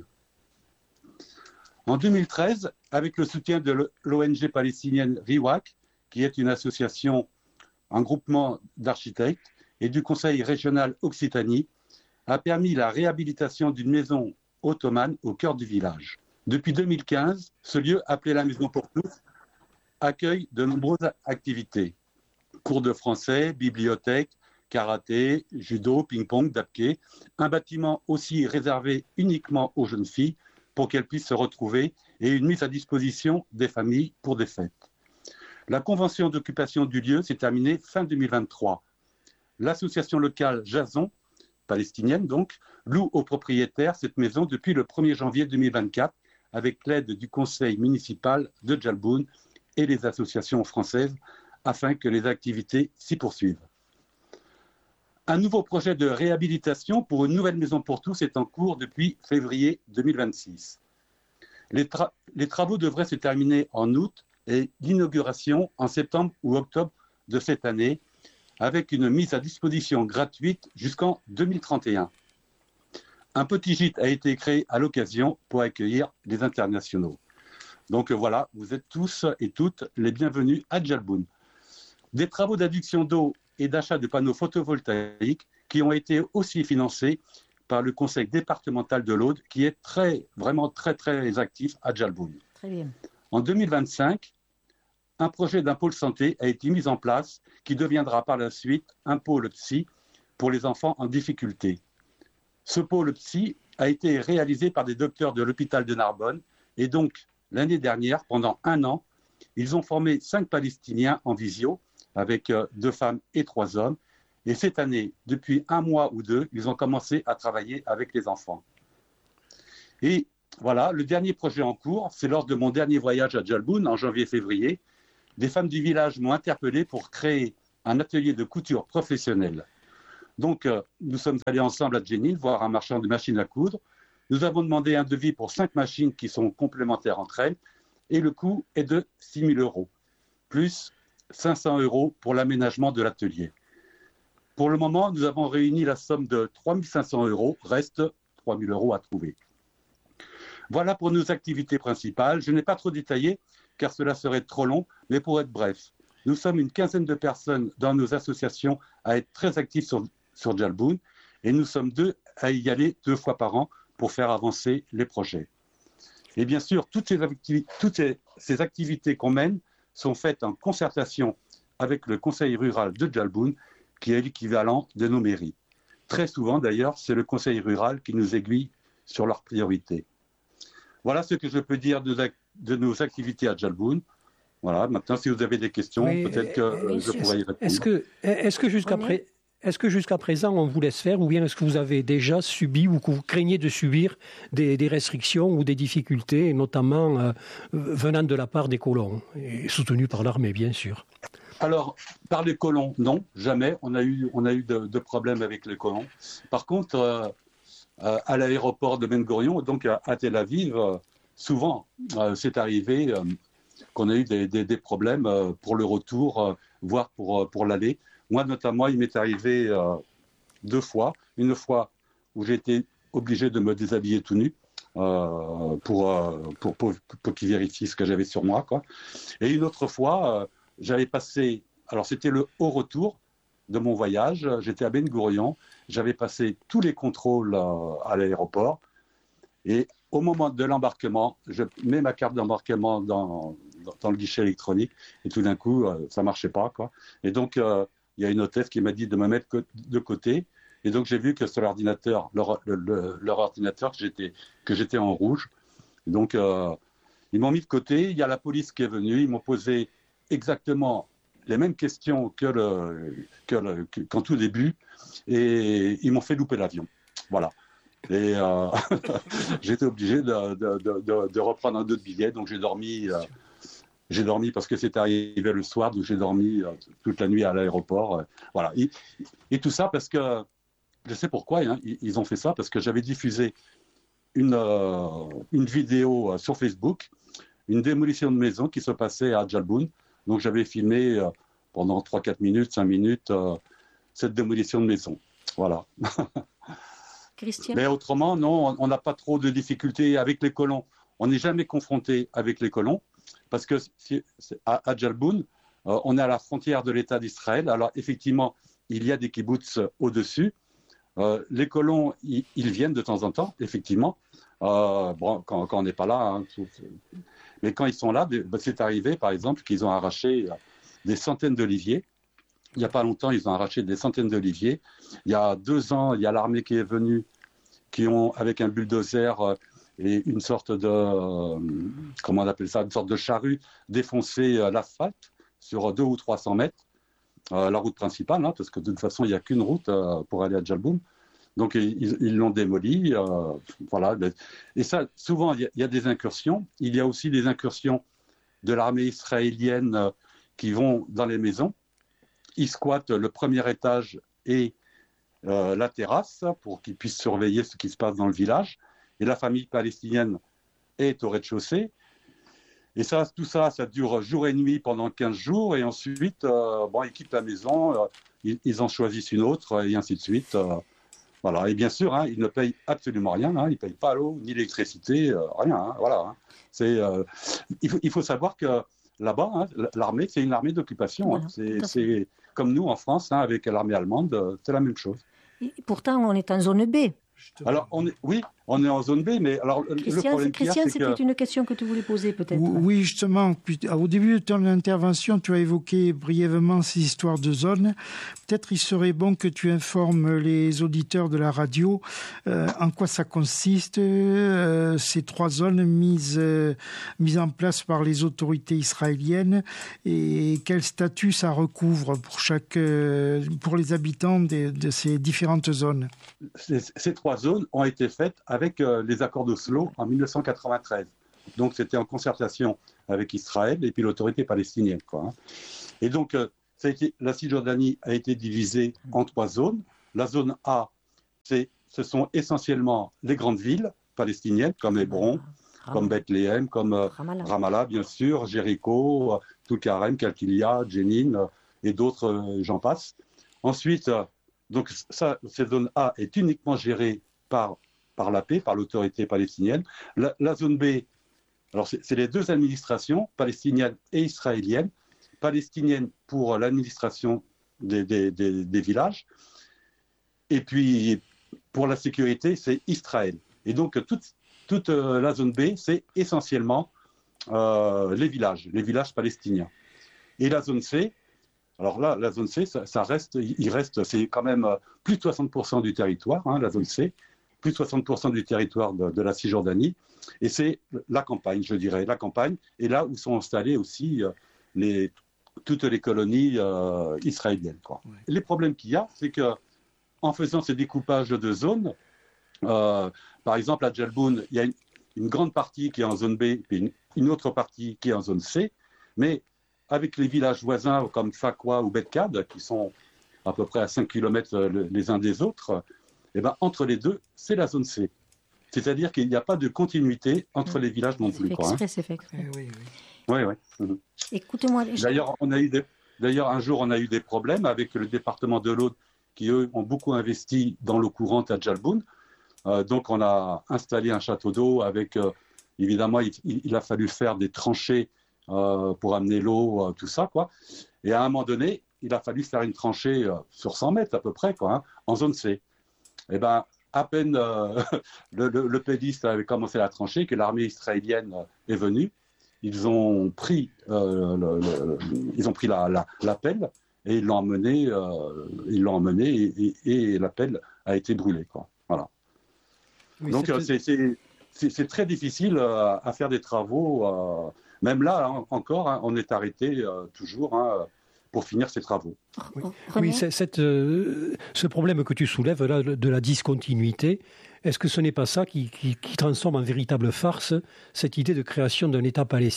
En deux mille treize, avec le soutien de l'O N G palestinienne RIWAC, qui est une association, un groupement d'architectes, et du Conseil régional Occitanie, a permis la réhabilitation d'une maison ottomane au cœur du village. Depuis deux mille quinze, ce lieu, appelé la Maison pour tous, accueille de nombreuses activités. Cours de français, bibliothèque, karaté, judo, ping-pong, dapké. Un bâtiment aussi réservé uniquement aux jeunes filles pour qu'elles puissent se retrouver et une mise à disposition des familles pour des fêtes. La convention d'occupation du lieu s'est terminée fin deux mille vingt-trois. L'association locale Jason, palestinienne donc, loue aux propriétaires cette maison depuis le premier janvier deux mille vingt-quatre avec l'aide du conseil municipal de Jalboun et les associations françaises afin que les activités s'y poursuivent. Un nouveau projet de réhabilitation pour une nouvelle maison pour tous est en cours depuis février deux mille vingt-six. Les, tra- les travaux devraient se terminer en août et l'inauguration en septembre ou octobre de cette année, avec une mise à disposition gratuite jusqu'en deux mille trente et un. Un petit gîte a été créé à l'occasion pour accueillir les internationaux. Donc voilà, vous êtes tous et toutes les bienvenus à Jalboun. Des travaux d'adduction d'eau et d'achat de panneaux photovoltaïques qui ont été aussi financés par le conseil départemental de l'Aude, qui est très, vraiment très, très actif à Jalboun. Très bien. En deux mille vingt-cinq, un projet d'un pôle santé a été mis en place qui deviendra par la suite un pôle psy pour les enfants en difficulté. Ce pôle psy a été réalisé par des docteurs de l'hôpital de Narbonne et donc l'année dernière, pendant un an, ils ont formé cinq Palestiniens en visio avec deux femmes et trois hommes. Et cette année, depuis un mois ou deux, ils ont commencé à travailler avec les enfants. Et voilà, le dernier projet en cours, c'est lors de mon dernier voyage à Jalboun en janvier-février. Des femmes du village m'ont interpellé pour créer un atelier de couture professionnelle. Donc, euh, nous sommes allés ensemble à Jenin voir un marchand de machines à coudre. Nous avons demandé un devis pour cinq machines qui sont complémentaires entre elles et le coût est de six mille euros, plus cinq cents euros pour l'aménagement de l'atelier. Pour le moment, nous avons réuni la somme de trois mille cinq cents euros. Reste trois mille euros à trouver. Voilà pour nos activités principales. Je n'ai pas trop détaillé car cela serait trop long, mais pour être bref, nous sommes une quinzaine de personnes dans nos associations à être très actifs sur, sur Jalboun et nous sommes deux à y aller deux fois par an pour faire avancer les projets. Et bien sûr, toutes ces, activi- toutes ces, ces activités qu'on mène sont faites en concertation avec le conseil rural de Jalboun, qui est l'équivalent de nos mairies. Très souvent, d'ailleurs, c'est le conseil rural qui nous aiguille sur leurs priorités. Voilà ce que je peux dire de, de nos activités à Jalboun. Voilà, maintenant, si vous avez des questions, oui, peut-être que euh, je pourrais y répondre. Est-ce que, est-ce que jusqu'à pré- est-ce que jusqu'à présent, on vous laisse faire, ou bien est-ce que vous avez déjà subi ou que vous craignez de subir des, des restrictions ou des difficultés, notamment euh, venant de la part des colons, et soutenus par l'armée, bien sûr? Alors, par les colons, non, jamais. On a eu, on a eu de, de problèmes avec les colons. Par contre, euh, euh, à l'aéroport de Ben Gurion, donc à, à Tel Aviv, euh, souvent, euh, c'est arrivé euh, qu'on a eu des, des, des problèmes euh, pour le retour, euh, voire pour, euh, pour l'aller. Moi, notamment, il m'est arrivé euh, deux fois. Une fois où j'ai été obligé de me déshabiller tout nu euh, pour, euh, pour, pour, pour qu'ils vérifient ce que j'avais sur moi, quoi. Et une autre fois... Euh, J'avais passé, alors c'était le haut retour de mon voyage, j'étais à Ben Gurion, j'avais passé tous les contrôles à l'aéroport et au moment de l'embarquement, je mets ma carte d'embarquement dans, dans le guichet électronique et tout d'un coup, ça ne marchait pas, quoi. Et donc, euh, il y a une hôtesse qui m'a dit de me mettre de côté et donc j'ai vu que sur l'ordinateur, leur, le, leur ordinateur, que j'étais, que j'étais en rouge. Donc, euh, ils m'ont mis de côté, il y a la police qui est venue, ils m'ont posé exactement les mêmes questions que, le, que le, que, qu'en tout début et ils m'ont fait louper l'avion. Voilà. Et euh, j'ai été obligé de, de, de, de reprendre un autre billet. Donc j'ai dormi, euh, j'ai dormi parce que c'est arrivé le soir, donc j'ai dormi euh, toute la nuit à l'aéroport. Euh, voilà. Et, et tout ça parce que, je sais pourquoi, hein, ils, ils ont fait ça, parce que j'avais diffusé une, euh, une vidéo euh, sur Facebook, une démolition de maison qui se passait à Jalboun. Donc j'avais filmé euh, pendant trois quatre minutes, cinq minutes, euh, cette démolition de maison. Voilà. Christian ? Mais autrement, non, on n'a pas trop de difficultés avec les colons. On n'est jamais confronté avec les colons, parce que si, à, à Jalboun, euh, on est à la frontière de l'État d'Israël. Alors effectivement, il y a des kibboutz au-dessus. Euh, les colons, ils, ils viennent de temps en temps, effectivement. Euh, bon, quand, quand on n'est pas là, hein, tout, mais quand ils sont là, c'est arrivé, par exemple, qu'ils ont arraché des centaines d'oliviers. Il n'y a pas longtemps, ils ont arraché des centaines d'oliviers. Il y a deux ans, il y a l'armée qui est venue, qui ont, avec un bulldozer et une sorte de, comment on appelle ça, une sorte de charrue, défoncé l'asphalte sur deux ou trois cents mètres, euh, la route principale, hein, parce que de toute façon, il n'y a qu'une route euh, pour aller à Jalboun. Donc, ils, ils l'ont démoli. Euh, voilà. Et ça, souvent, il y, a, il y a des incursions. Il y a aussi des incursions de l'armée israélienne euh, qui vont dans les maisons. Ils squattent le premier étage et euh, la terrasse pour qu'ils puissent surveiller ce qui se passe dans le village. Et la famille palestinienne est au rez-de-chaussée. Et ça, tout ça, ça dure jour et nuit pendant quinze jours. Et ensuite, euh, bon, ils quittent la maison, euh, ils, ils en choisissent une autre, et ainsi de suite. Euh, Voilà. Et bien sûr, hein, ils ne payent absolument rien. Hein, ils ne payent pas l'eau, ni l'électricité, euh, rien. Hein, voilà, hein. C'est, euh, il, faut, il faut savoir que là-bas, hein, l'armée, c'est une armée d'occupation. Voilà, hein. c'est, c'est comme nous en France, hein, avec l'armée allemande, c'est la même chose. Et pourtant, on est en zone B. Alors, on est, oui, on est en zone B, mais alors Christian, le problème Christian, c'est c'était que... une question que tu voulais poser peut-être. Oui, justement, au début de ton intervention, tu as évoqué brièvement ces histoires de zones. Peut-être il serait bon que tu informes les auditeurs de la radio euh, en quoi ça consiste, euh, ces trois zones mises, euh, mises en place par les autorités israéliennes et quel statut ça recouvre pour, chaque, euh, pour les habitants de, de ces différentes zones. Ces, ces trois zones ont été faites avec euh, les accords d'Oslo en mille neuf cent quatre-vingt-treize. Donc c'était en concertation avec Israël et puis l'autorité palestinienne, quoi, hein. Et donc euh, ça a été, la Cisjordanie a été divisée en trois zones. La zone A, c'est, ce sont essentiellement les grandes villes palestiniennes comme Hébron, Ramallah. Comme Bethléem, comme euh, Ramallah. Ramallah, bien sûr, Jéricho, euh, Tulkarem, Kalkilia, Jenin euh, et d'autres, euh, j'en passe. Ensuite, euh, Donc ça, cette zone A est uniquement gérée par, par l'A P, par l'autorité palestinienne. La, la zone B, alors c'est, c'est les deux administrations, palestinienne et israélienne. Palestinienne pour l'administration des, des, des, des villages, et puis pour la sécurité, c'est Israël. Et donc toute, toute la zone B, c'est essentiellement euh, les villages, les villages palestiniens. Et la zone C, alors là, la zone C, ça, ça reste, il reste, c'est quand même plus de soixante pour cent du territoire, hein, la zone C, plus de soixante pour cent du territoire de, de la Cisjordanie, et c'est la campagne, je dirais, la campagne, et là où sont installées aussi euh, les, toutes les colonies euh, israéliennes, quoi. Ouais. Les problèmes qu'il y a, c'est que en faisant ces découpages de zones, euh, par exemple à Djelboun, il y a une, une grande partie qui est en zone B, et une, une autre partie qui est en zone C, mais avec les villages voisins comme Fakwa ou Betkad, qui sont à peu près à cinq kilomètres les uns des autres, eh ben, entre les deux, c'est la zone C. C'est-à-dire qu'il n'y a pas de continuité entre les villages non plus. C'est fait exprès, c'est fait exprès. Oui, oui. Oui, oui. Mmh. Écoutez-moi. D'ailleurs, on a eu des... D'ailleurs, un jour, on a eu des problèmes avec le département de l'Aude qui, eux, ont beaucoup investi dans l'eau courante à Djelboun. Euh, donc, on a installé un château d'eau avec... Euh, évidemment, il, il a fallu faire des tranchées euh, pour amener l'eau, euh, tout ça, quoi. Et à un moment donné, il a fallu faire une tranchée euh, sur cent mètres à peu près, quoi, hein, en zone C. Eh bien, à peine euh, le, le, le pédiste avait commencé la tranchée, que l'armée israélienne est venue, ils ont pris, euh, le, le, ils ont pris la, la, la pelle et ils l'ont emmené, euh, ils l'ont emmené et, et, et la pelle a été brûlée, quoi. Voilà. Oui, donc c'est, c'est, c'est, c'est, c'est très difficile euh, à faire des travaux. Euh, même là, hein, encore, hein, on est arrêté euh, toujours. Hein, pour finir ces travaux. Oui, oui c'est, cette, euh, ce problème que tu soulèves là, de la discontinuité, est-ce que ce n'est pas ça qui, qui, qui transforme en véritable farce cette idée de création d'un État palestinien ?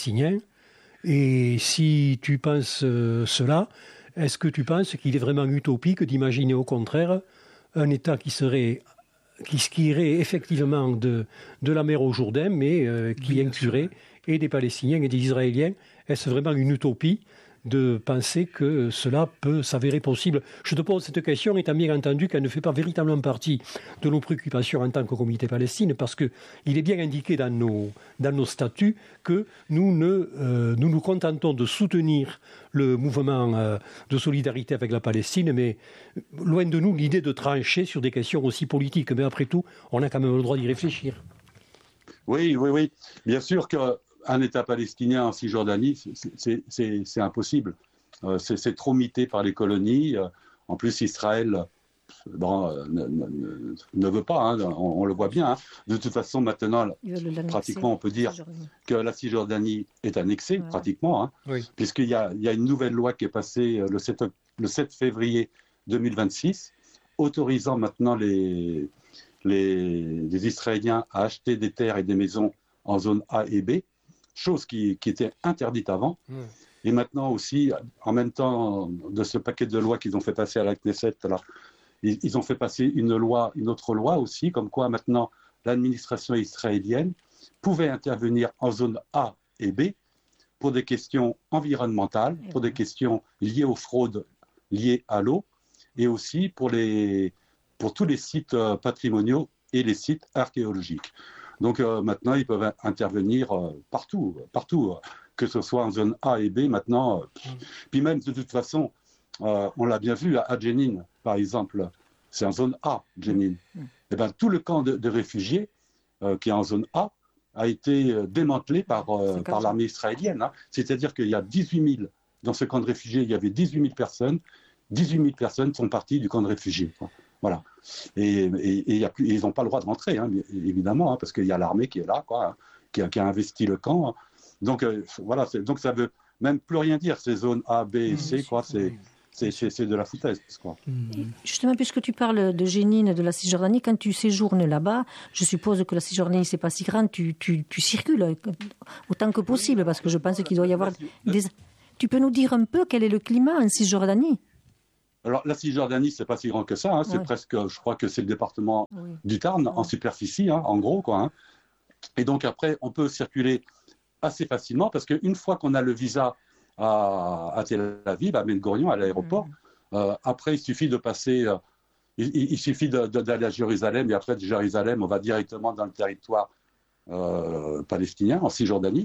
Et si tu penses euh, cela, est-ce que tu penses qu'il est vraiment utopique d'imaginer au contraire un État qui serait qui, qui irait effectivement de, de la mer au Jourdain, mais euh, qui oui, inclurait et des Palestiniens et des Israéliens ? Est-ce vraiment une utopie de penser que cela peut s'avérer possible? Je te pose cette question étant bien entendu qu'elle ne fait pas véritablement partie de nos préoccupations en tant que comité Palestine, parce qu'il est bien indiqué dans nos, dans nos statuts que nous, ne, euh, nous nous contentons de soutenir le mouvement euh, de solidarité avec la Palestine, mais loin de nous l'idée de trancher sur des questions aussi politiques. Mais après tout, on a quand même le droit d'y réfléchir. Oui, oui, oui. Bien sûr que un État palestinien en Cisjordanie, c'est, c'est, c'est, c'est impossible. Euh, c'est, c'est trop mité par les colonies. Euh, en plus, Israël bon, euh, ne, ne, ne veut pas, hein, on, on le voit bien. Hein. De toute façon, maintenant, pratiquement, on peut dire que la Cisjordanie est annexée, ouais. pratiquement, hein, oui. puisqu'il y a, il y a une nouvelle loi qui est passée le sept, le sept février deux mille vingt-six, autorisant maintenant les, les, les Israéliens à acheter des terres et des maisons en zone A et B, chose qui, qui était interdite avant. Mmh. Et maintenant aussi, en même temps de ce paquet de lois qu'ils ont fait passer à la Knesset, là, ils, ils ont fait passer une loi, une autre loi aussi, comme quoi maintenant l'administration israélienne pouvait intervenir en zone A et B pour des questions environnementales, pour des questions liées aux fraudes liées à l'eau, et aussi pour, les, pour tous les sites patrimoniaux et les sites archéologiques. Donc euh, maintenant, ils peuvent intervenir euh, partout, partout, euh, que ce soit en zone A et B. Maintenant, euh, mmh. puis même de toute façon, euh, on l'a bien vu à, à Jenin, par exemple, c'est en zone A, Jenin. Mmh. Et ben tout le camp de, de réfugiés euh, qui est en zone A a été démantelé par euh, par l'armée israélienne. Hein. C'est-à-dire qu'il y a dix-huit mille dans ce camp de réfugiés, il y avait dix-huit mille personnes. dix-huit mille personnes sont parties du camp de réfugiés. Quoi. Voilà. Et, et, et, y a plus, et ils n'ont pas le droit de rentrer, hein, évidemment, hein, parce qu'il y a l'armée qui est là, quoi, hein, qui, a, qui a investi le camp. Hein. Donc, euh, voilà, c'est, donc ça ne veut même plus rien dire, ces zones A, B et C, quoi, c'est, c'est, c'est, c'est de la foutaise. Quoi. Justement, puisque tu parles de Jenin, de la Cisjordanie, quand tu séjournes là-bas, je suppose que la Cisjordanie, ce n'est pas si grand, tu, tu, tu circules autant que possible, parce que je pense qu'il doit y avoir des... Tu peux nous dire un peu quel est le climat en Cisjordanie ? Alors, la Cisjordanie, c'est pas si grand que ça. Hein. C'est ouais. presque, je crois que c'est le département oui. du Tarn ouais. en superficie, hein, en gros, quoi. Hein. Et donc, après, on peut circuler assez facilement parce qu'une fois qu'on a le visa à, à Tel Aviv, à Ben Gurion, à l'aéroport, mmh. euh, après, il suffit de passer euh, il, il suffit de, de, d'aller à Jérusalem, et après de Jérusalem, on va directement dans le territoire euh, palestinien, en Cisjordanie.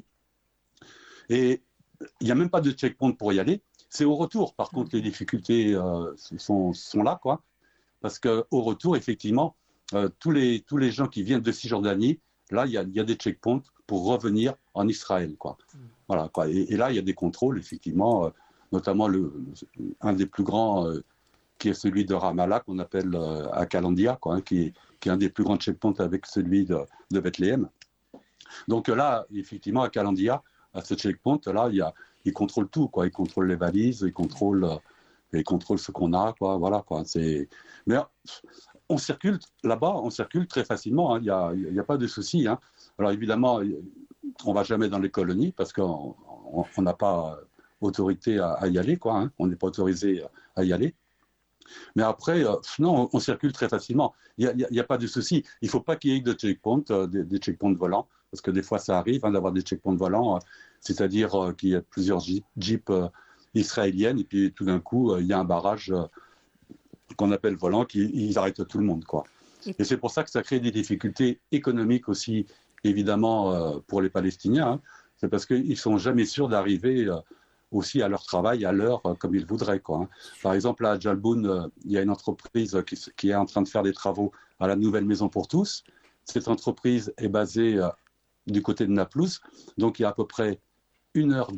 Et il n'y a même pas de checkpoint pour y aller. C'est au retour, par contre, les difficultés euh, sont, sont là, quoi. Parce qu'au retour, effectivement, euh, tous, les, tous les gens qui viennent de Cisjordanie, là, il y a, il y a des checkpoints pour revenir en Israël, quoi. Mm. Voilà, quoi. Et, et là, il y a des contrôles, effectivement, euh, notamment le, un des plus grands, euh, qui est celui de Ramallah, qu'on appelle euh, à Kalandia, quoi, hein, qui, qui est un des plus grands checkpoints avec celui de, de Bethléem. Donc là, effectivement, à Kalandia, à ce checkpoint, là, il y a, ils contrôlent tout, quoi. Ils contrôlent les valises, ils contrôlent, euh, ils contrôlent ce qu'on a, quoi. Voilà, quoi. C'est... Mais on circule là-bas, on circule très facilement. Hein. Il n'y a, il y a pas de souci. Hein. Alors évidemment, on ne va jamais dans les colonies parce qu'on n'a pas autorité à, à y aller, quoi. Hein. On n'est pas autorisé à y aller. Mais après, euh, non, on, on circule très facilement. Il n'y a, a, a pas de souci. Il ne faut pas qu'il y ait de checkpoints, euh, des, des checkpoints volants, parce que des fois, ça arrive hein, d'avoir des checkpoints volants, euh, c'est-à-dire euh, qu'il y a plusieurs jeeps, jeeps euh, israéliennes, et puis tout d'un coup, euh, il y a un barrage euh, qu'on appelle volant, qui ils arrêtent tout le monde, quoi. Et c'est pour ça que ça crée des difficultés économiques aussi, évidemment, euh, pour les Palestiniens. Hein. C'est parce qu'ils ne sont jamais sûrs d'arriver euh, aussi à leur travail, à l'heure, euh, comme ils voudraient, quoi. Hein. Par exemple, à Djalboun, euh, il y a une entreprise qui, qui est en train de faire des travaux à la nouvelle maison pour tous. Cette entreprise est basée euh, du côté de Naplouse, donc il y a à peu près une heure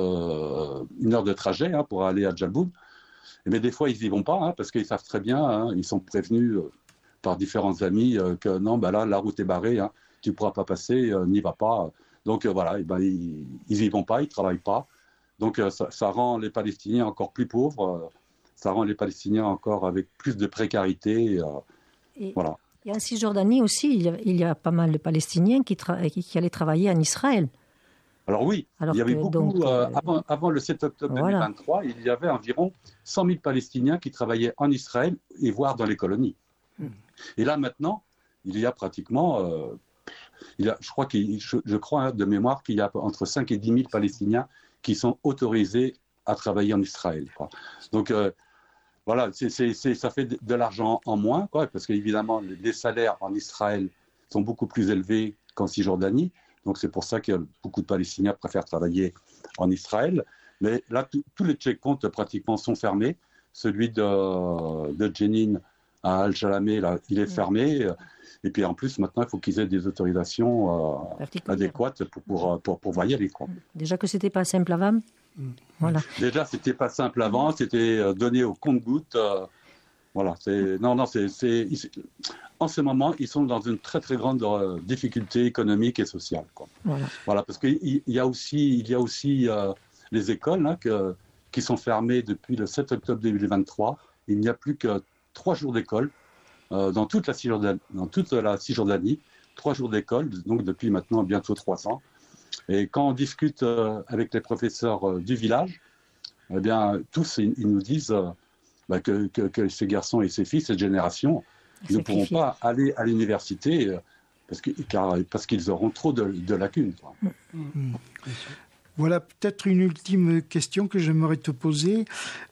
de, une heure de trajet hein, pour aller à Djalboun. Mais des fois, ils n'y vont pas, hein, parce qu'ils savent très bien, hein, ils sont prévenus euh, par différents amis euh, que non, ben là, la route est barrée, hein, tu ne pourras pas passer, euh, n'y va pas. Donc euh, voilà, et ben, ils n'y vont pas, ils ne travaillent pas. Donc euh, ça, ça rend les Palestiniens encore plus pauvres, euh, ça rend les Palestiniens encore avec plus de précarité. Euh, et, voilà. et en Cisjordanie aussi, il y, a, il y a pas mal de Palestiniens qui, tra- qui, qui allaient travailler en Israël. Alors oui, Alors il y avait que, beaucoup, donc, euh, avant, avant le sept octobre voilà. deux mille vingt-trois, il y avait environ cent mille Palestiniens qui travaillaient en Israël et voire dans les colonies. Mm. Et là maintenant, il y a pratiquement, euh, il y a, je crois, qu'il, je, je crois hein, de mémoire qu'il y a entre cinq et dix mille Palestiniens qui sont autorisés à travailler en Israël, quoi. Donc euh, voilà, c'est, c'est, c'est, ça fait de, de l'argent en moins, quoi, parce qu'évidemment les, les salaires en Israël sont beaucoup plus élevés qu'en Cisjordanie. Donc c'est pour ça que beaucoup de Palestiniens préfèrent travailler en Israël. Mais là, tous les checkpoints pratiquement sont fermés. Celui de, de Jenin à Al-Jalamé, là, il est fermé. Et puis en plus, maintenant, il faut qu'ils aient des autorisations euh, adéquates pour, pour, pour, pour y aller, quoi. Déjà que ce n'était pas simple avant. Voilà. Déjà, ce n'était pas simple avant. C'était donné au compte-gouttes. Euh, voilà. C'est, non, non, c'est... c'est En ce moment, ils sont dans une très très grande euh, difficulté économique et sociale, quoi. Voilà. Voilà, parce qu'il y, y a aussi, il y a aussi euh, les écoles hein, que, qui sont fermées depuis le sept octobre deux mille vingt-trois. Il n'y a plus que trois jours d'école euh, dans toute la Cisjordanie, dans toute la Cisjordanie, trois jours d'école, donc depuis maintenant bientôt trois ans. Et quand on discute euh, avec les professeurs euh, du village, eh bien tous ils, ils nous disent euh, bah, que, que, que ces garçons et ces filles, cette génération, ils ne pourront pas aller à l'université parce, que, car, parce qu'ils auront trop de, de lacunes, quoi. Mmh. Voilà peut-être une ultime question que j'aimerais te poser.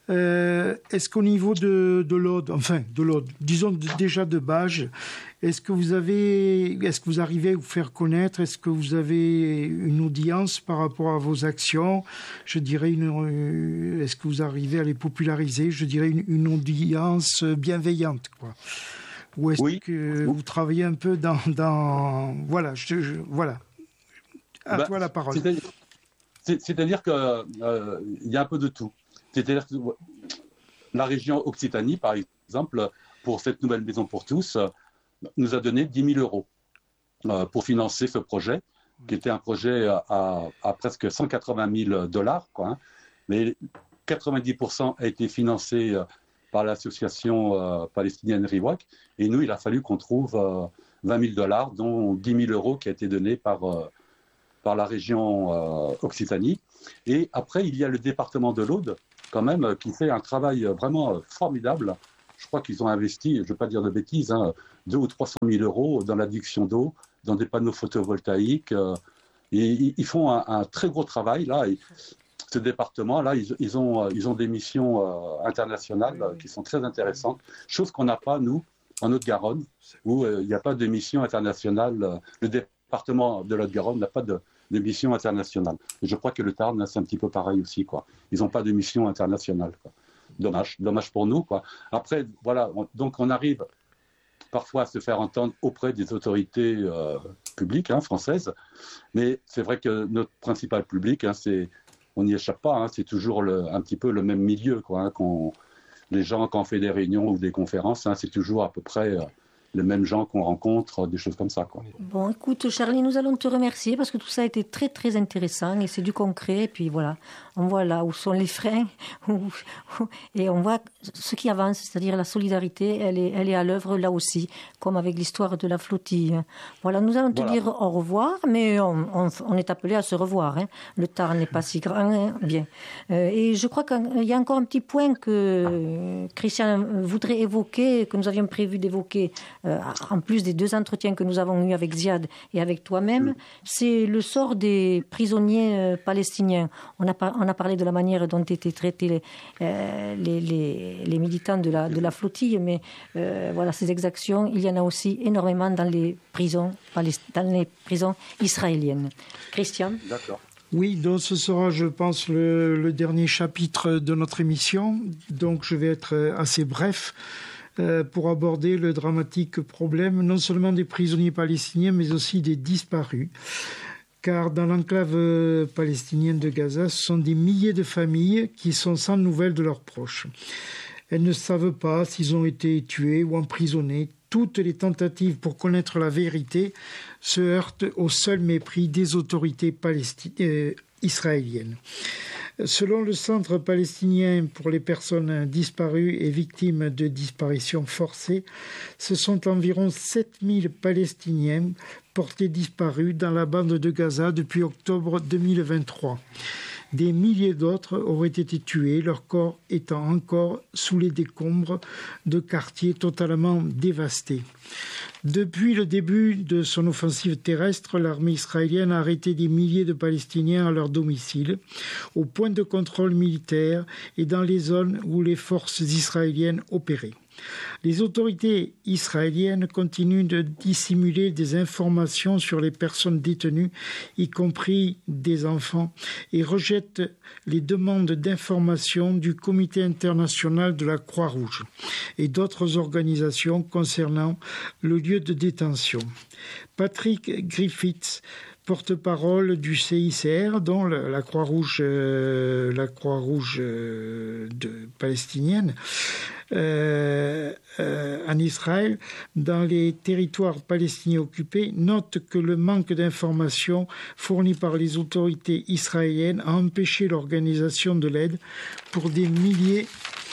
Euh, est-ce qu'au niveau de, de l'Aude, enfin de l'Aude, disons de, déjà de Bages, est-ce que vous avez, est-ce que vous arrivez à vous faire connaître, est-ce que vous avez une audience par rapport à vos actions, je dirais une, est-ce que vous arrivez à les populariser, je dirais une, une audience bienveillante, quoi. Ou est-ce oui. que vous travaillez un peu dans... dans... Voilà, je, je, voilà. À bah, toi la parole. C'est-à-dire, c'est, c'est-à-dire qu'il euh, y a un peu de tout. C'est-à-dire que la région Occitanie, par exemple, pour cette nouvelle maison pour tous, nous a donné dix mille euros euh, pour financer ce projet, qui était un projet à, à, à presque cent quatre-vingt mille dollars, quoi, hein. Mais quatre-vingt-dix pour cent a été financé... Euh, par l'association euh, palestinienne Riwak. Et nous, il a fallu qu'on trouve euh, vingt mille dollars, dont dix mille euros qui a été donné par, euh, par la région euh, Occitanie. Et après, il y a le département de l'Aude, quand même, qui fait un travail vraiment formidable. Je crois qu'ils ont investi, je ne vais pas dire de bêtises, hein, deux ou trois cent mille euros dans l'adduction d'eau, dans des panneaux photovoltaïques. Euh, et ils font un, un très gros travail, là. Et ce département-là, ils, ils, ont, ils ont des missions euh, internationales euh, qui sont très intéressantes, chose qu'on n'a pas, nous, en Haute-Garonne, où euh, il n'y a pas de mission internationale. Euh, le département de l'Haute-Garonne n'a pas de, de mission internationale. Et je crois que le Tarn, c'est un petit peu pareil aussi, quoi. Ils n'ont pas de mission internationale, quoi. Dommage, dommage pour nous, quoi. Après, voilà, on, donc on arrive parfois à se faire entendre auprès des autorités euh, publiques hein, françaises, mais c'est vrai que notre principal public, hein, c'est, on n'y échappe pas, hein, c'est toujours le, un petit peu le même milieu, quoi, hein, qu'on, les gens, quand on fait des réunions ou des conférences, hein, c'est toujours à peu près... Euh, les mêmes gens qu'on rencontre, des choses comme ça, quoi. Bon, écoute, Charlie, nous allons te remercier parce que tout ça a été très, très intéressant et c'est du concret. Et puis voilà, on voit là où sont les freins et on voit ce qui avance, c'est-à-dire la solidarité, elle est, elle est à l'œuvre là aussi, comme avec l'histoire de la flottille. Voilà, nous allons te voilà. dire au revoir, mais on, on, on est appelé à se revoir. Hein. Le Tarn n'est pas si grand. Hein. Bien. Euh, et je crois qu'il y a encore un petit point que Christian voudrait évoquer, que nous avions prévu d'évoquer. Euh, en plus des deux entretiens que nous avons eus avec Ziad et avec toi-même, mmh. c'est le sort des prisonniers euh, palestiniens. On a, par, on a parlé de la manière dont étaient traités les, euh, les, les, les militants de la, de la flottille, mais euh, voilà, ces exactions, il y en a aussi énormément dans les prisons, dans les prisons israéliennes. Christian ? D'accord. Oui, donc ce sera, je pense, le, le dernier chapitre de notre émission. Donc je vais être assez bref. Euh, pour aborder le dramatique problème non seulement des prisonniers palestiniens mais aussi des disparus. Car dans l'enclave euh, palestinienne de Gaza, ce sont des milliers de familles qui sont sans nouvelles de leurs proches. Elles ne savent pas s'ils ont été tués ou emprisonnés. Toutes les tentatives pour connaître la vérité se heurtent au seul mépris des autorités palestiniennes, euh, israéliennes. Selon le Centre palestinien pour les personnes disparues et victimes de disparitions forcées, ce sont environ sept mille Palestiniens portés disparus dans la bande de Gaza depuis octobre deux mille vingt-trois. Des milliers d'autres auraient été tués, leurs corps étant encore sous les décombres de quartiers totalement dévastés. Depuis le début de son offensive terrestre, l'armée israélienne a arrêté des milliers de Palestiniens à leur domicile, au point de contrôle militaire et dans les zones où les forces israéliennes opéraient. Les autorités israéliennes continuent de dissimuler des informations sur les personnes détenues, y compris des enfants, et rejettent les demandes d'information du Comité international de la Croix-Rouge et d'autres organisations concernant le lieu de détention. Patrick Griffiths, porte-parole du C I C R, dont la Croix-Rouge, euh, la Croix-Rouge euh, de, palestinienne, euh, euh, en Israël, dans les territoires palestiniens occupés, note que le manque d'informations fournies par les autorités israéliennes a empêché l'organisation de l'aide pour des milliers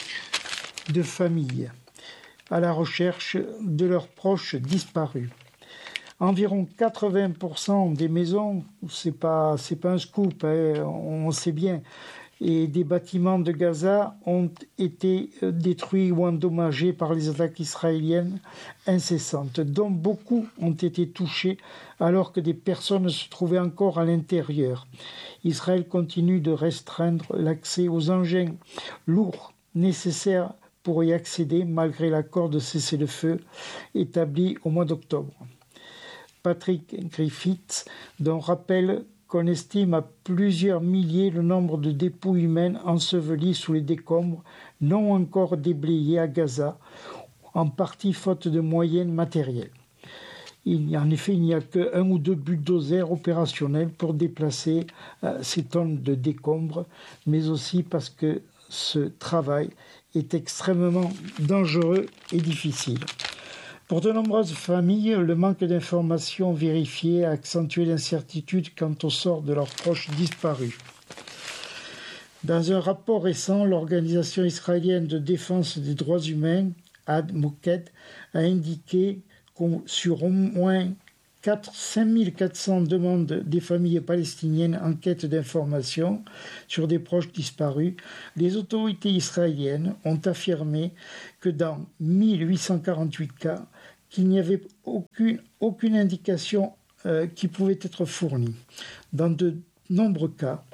de familles à la recherche de leurs proches disparus. Environ quatre-vingts pour cent des maisons, c'est pas, c'est pas un scoop, hein, on sait bien, et des bâtiments de Gaza ont été détruits ou endommagés par les attaques israéliennes incessantes, dont beaucoup ont été touchés alors que des personnes se trouvaient encore à l'intérieur. Israël continue de restreindre l'accès aux engins lourds nécessaires pour y accéder malgré l'accord de cessez-le-feu établi au mois d'octobre. Patrick Griffiths, dont rappelle qu'on estime à plusieurs milliers le nombre de dépouilles humaines ensevelies sous les décombres non encore déblayés à Gaza, en partie faute de moyens matériels. Il y a, en effet, il n'y a qu'un ou deux bulldozers opérationnels pour déplacer euh, ces tonnes de décombres, mais aussi parce que ce travail est extrêmement dangereux et difficile. Pour de nombreuses familles, le manque d'informations vérifiées a accentué l'incertitude quant au sort de leurs proches disparus. Dans un rapport récent, l'organisation israélienne de défense des droits humains, Ad Moked, a indiqué que sur au moins cinq mille quatre cents demandes des familles palestiniennes en quête d'informations sur des proches disparus, les autorités israéliennes ont affirmé que dans mille huit cent quarante-huit cas, qu'il n'y avait aucune, aucune indication euh, qui pouvait être fournie. Dans de nombreux cas,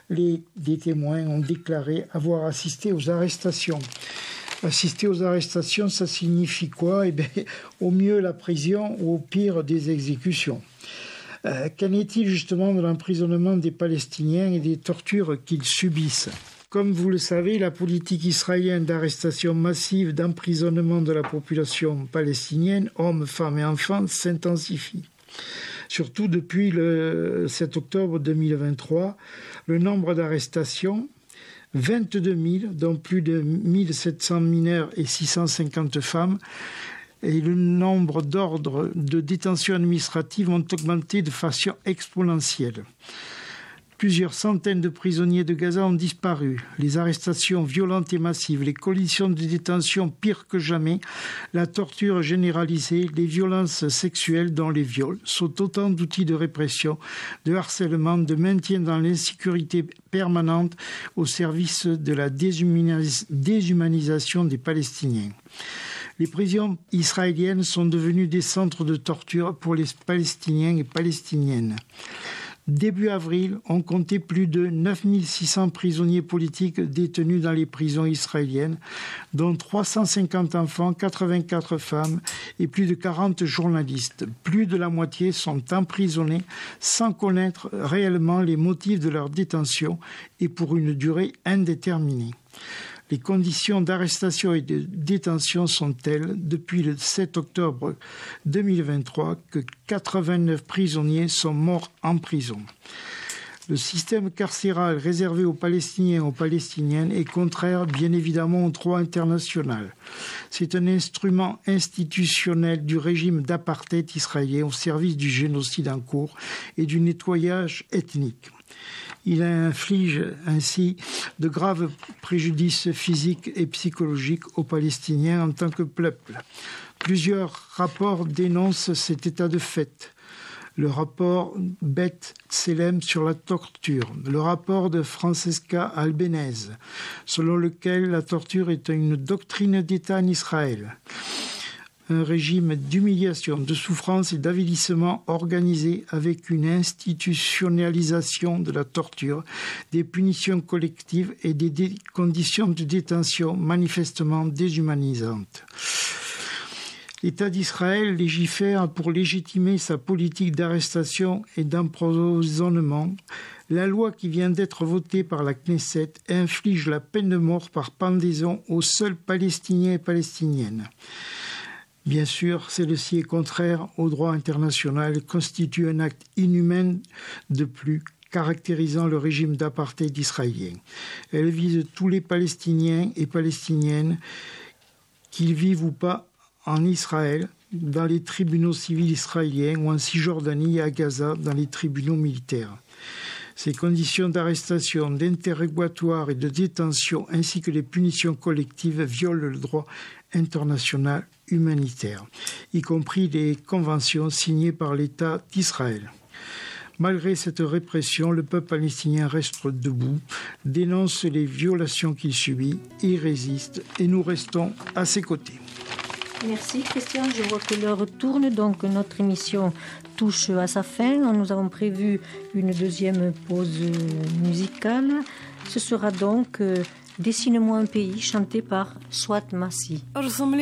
Les, des témoins ont déclaré avoir assisté aux arrestations. Assister aux arrestations, ça signifie quoi? Eh bien, au mieux la prison, ou au pire des exécutions. Euh, qu'en est-il justement de l'emprisonnement des Palestiniens et des tortures qu'ils subissent? Comme vous le savez, la politique israélienne d'arrestation massive, d'emprisonnement de la population palestinienne, hommes, femmes et enfants, s'intensifie. Surtout depuis le sept octobre deux mille vingt-trois, le nombre d'arrestations, vingt-deux mille, dont plus de mille sept cents mineurs et six cent cinquante femmes, et le nombre d'ordres de détention administrative ont augmenté de façon exponentielle. Plusieurs centaines de prisonniers de Gaza ont disparu. Les arrestations violentes et massives, les conditions de détention pires que jamais, la torture généralisée, les violences sexuelles dont les viols sont autant d'outils de répression, de harcèlement, de maintien dans l'insécurité permanente au service de la déshumanis- déshumanisation des Palestiniens. Les prisons israéliennes sont devenues des centres de torture pour les Palestiniens et Palestiniennes. Début avril, on comptait plus de neuf mille six cents prisonniers politiques détenus dans les prisons israéliennes, dont trois cent cinquante enfants, quatre-vingt-quatre femmes et plus de quarante journalistes. Plus de la moitié sont emprisonnés sans connaître réellement les motifs de leur détention et pour une durée indéterminée. Les conditions d'arrestation et de détention sont telles, depuis le sept octobre deux mille vingt-trois, que quatre-vingt-neuf prisonniers sont morts en prison. Le système carcéral réservé aux Palestiniens et aux Palestiniennes est contraire, bien évidemment, au droit international. C'est un instrument institutionnel du régime d'apartheid israélien au service du génocide en cours et du nettoyage ethnique. Il inflige ainsi de graves préjudices physiques et psychologiques aux Palestiniens en tant que peuple. Plusieurs rapports dénoncent cet état de fait. Le rapport Beth Tselem sur la torture, le rapport de Francesca Albanese, selon lequel la torture est une doctrine d'État en Israël. Un régime d'humiliation, de souffrance et d'avilissement organisé avec une institutionnalisation de la torture, des punitions collectives et des dé- conditions de détention manifestement déshumanisantes. L'État d'Israël légifère pour légitimer sa politique d'arrestation et d'emprisonnement. La loi qui vient d'être votée par la Knesset inflige la peine de mort par pendaison aux seuls Palestiniens et Palestiniennes. Bien sûr, celle-ci est contraire au droit international et constitue un acte inhumain de plus, caractérisant le régime d'apartheid israélien. Elle vise tous les Palestiniens et Palestiniennes, qu'ils vivent ou pas en Israël, dans les tribunaux civils israéliens ou en Cisjordanie et à Gaza, dans les tribunaux militaires. Ces conditions d'arrestation, d'interrogatoire et de détention, ainsi que les punitions collectives, violent le droit international humanitaire, y compris les conventions signées par l'État d'Israël. Malgré cette répression, le peuple palestinien reste debout, dénonce les violations qu'il subit et résiste, et nous restons à ses côtés. Merci Christian, je vois que l'heure tourne, donc notre émission touche à sa fin. Nous avons prévu une deuxième pause musicale. Ce sera donc euh, Dessine-moi un pays, chanté par Swat Massi.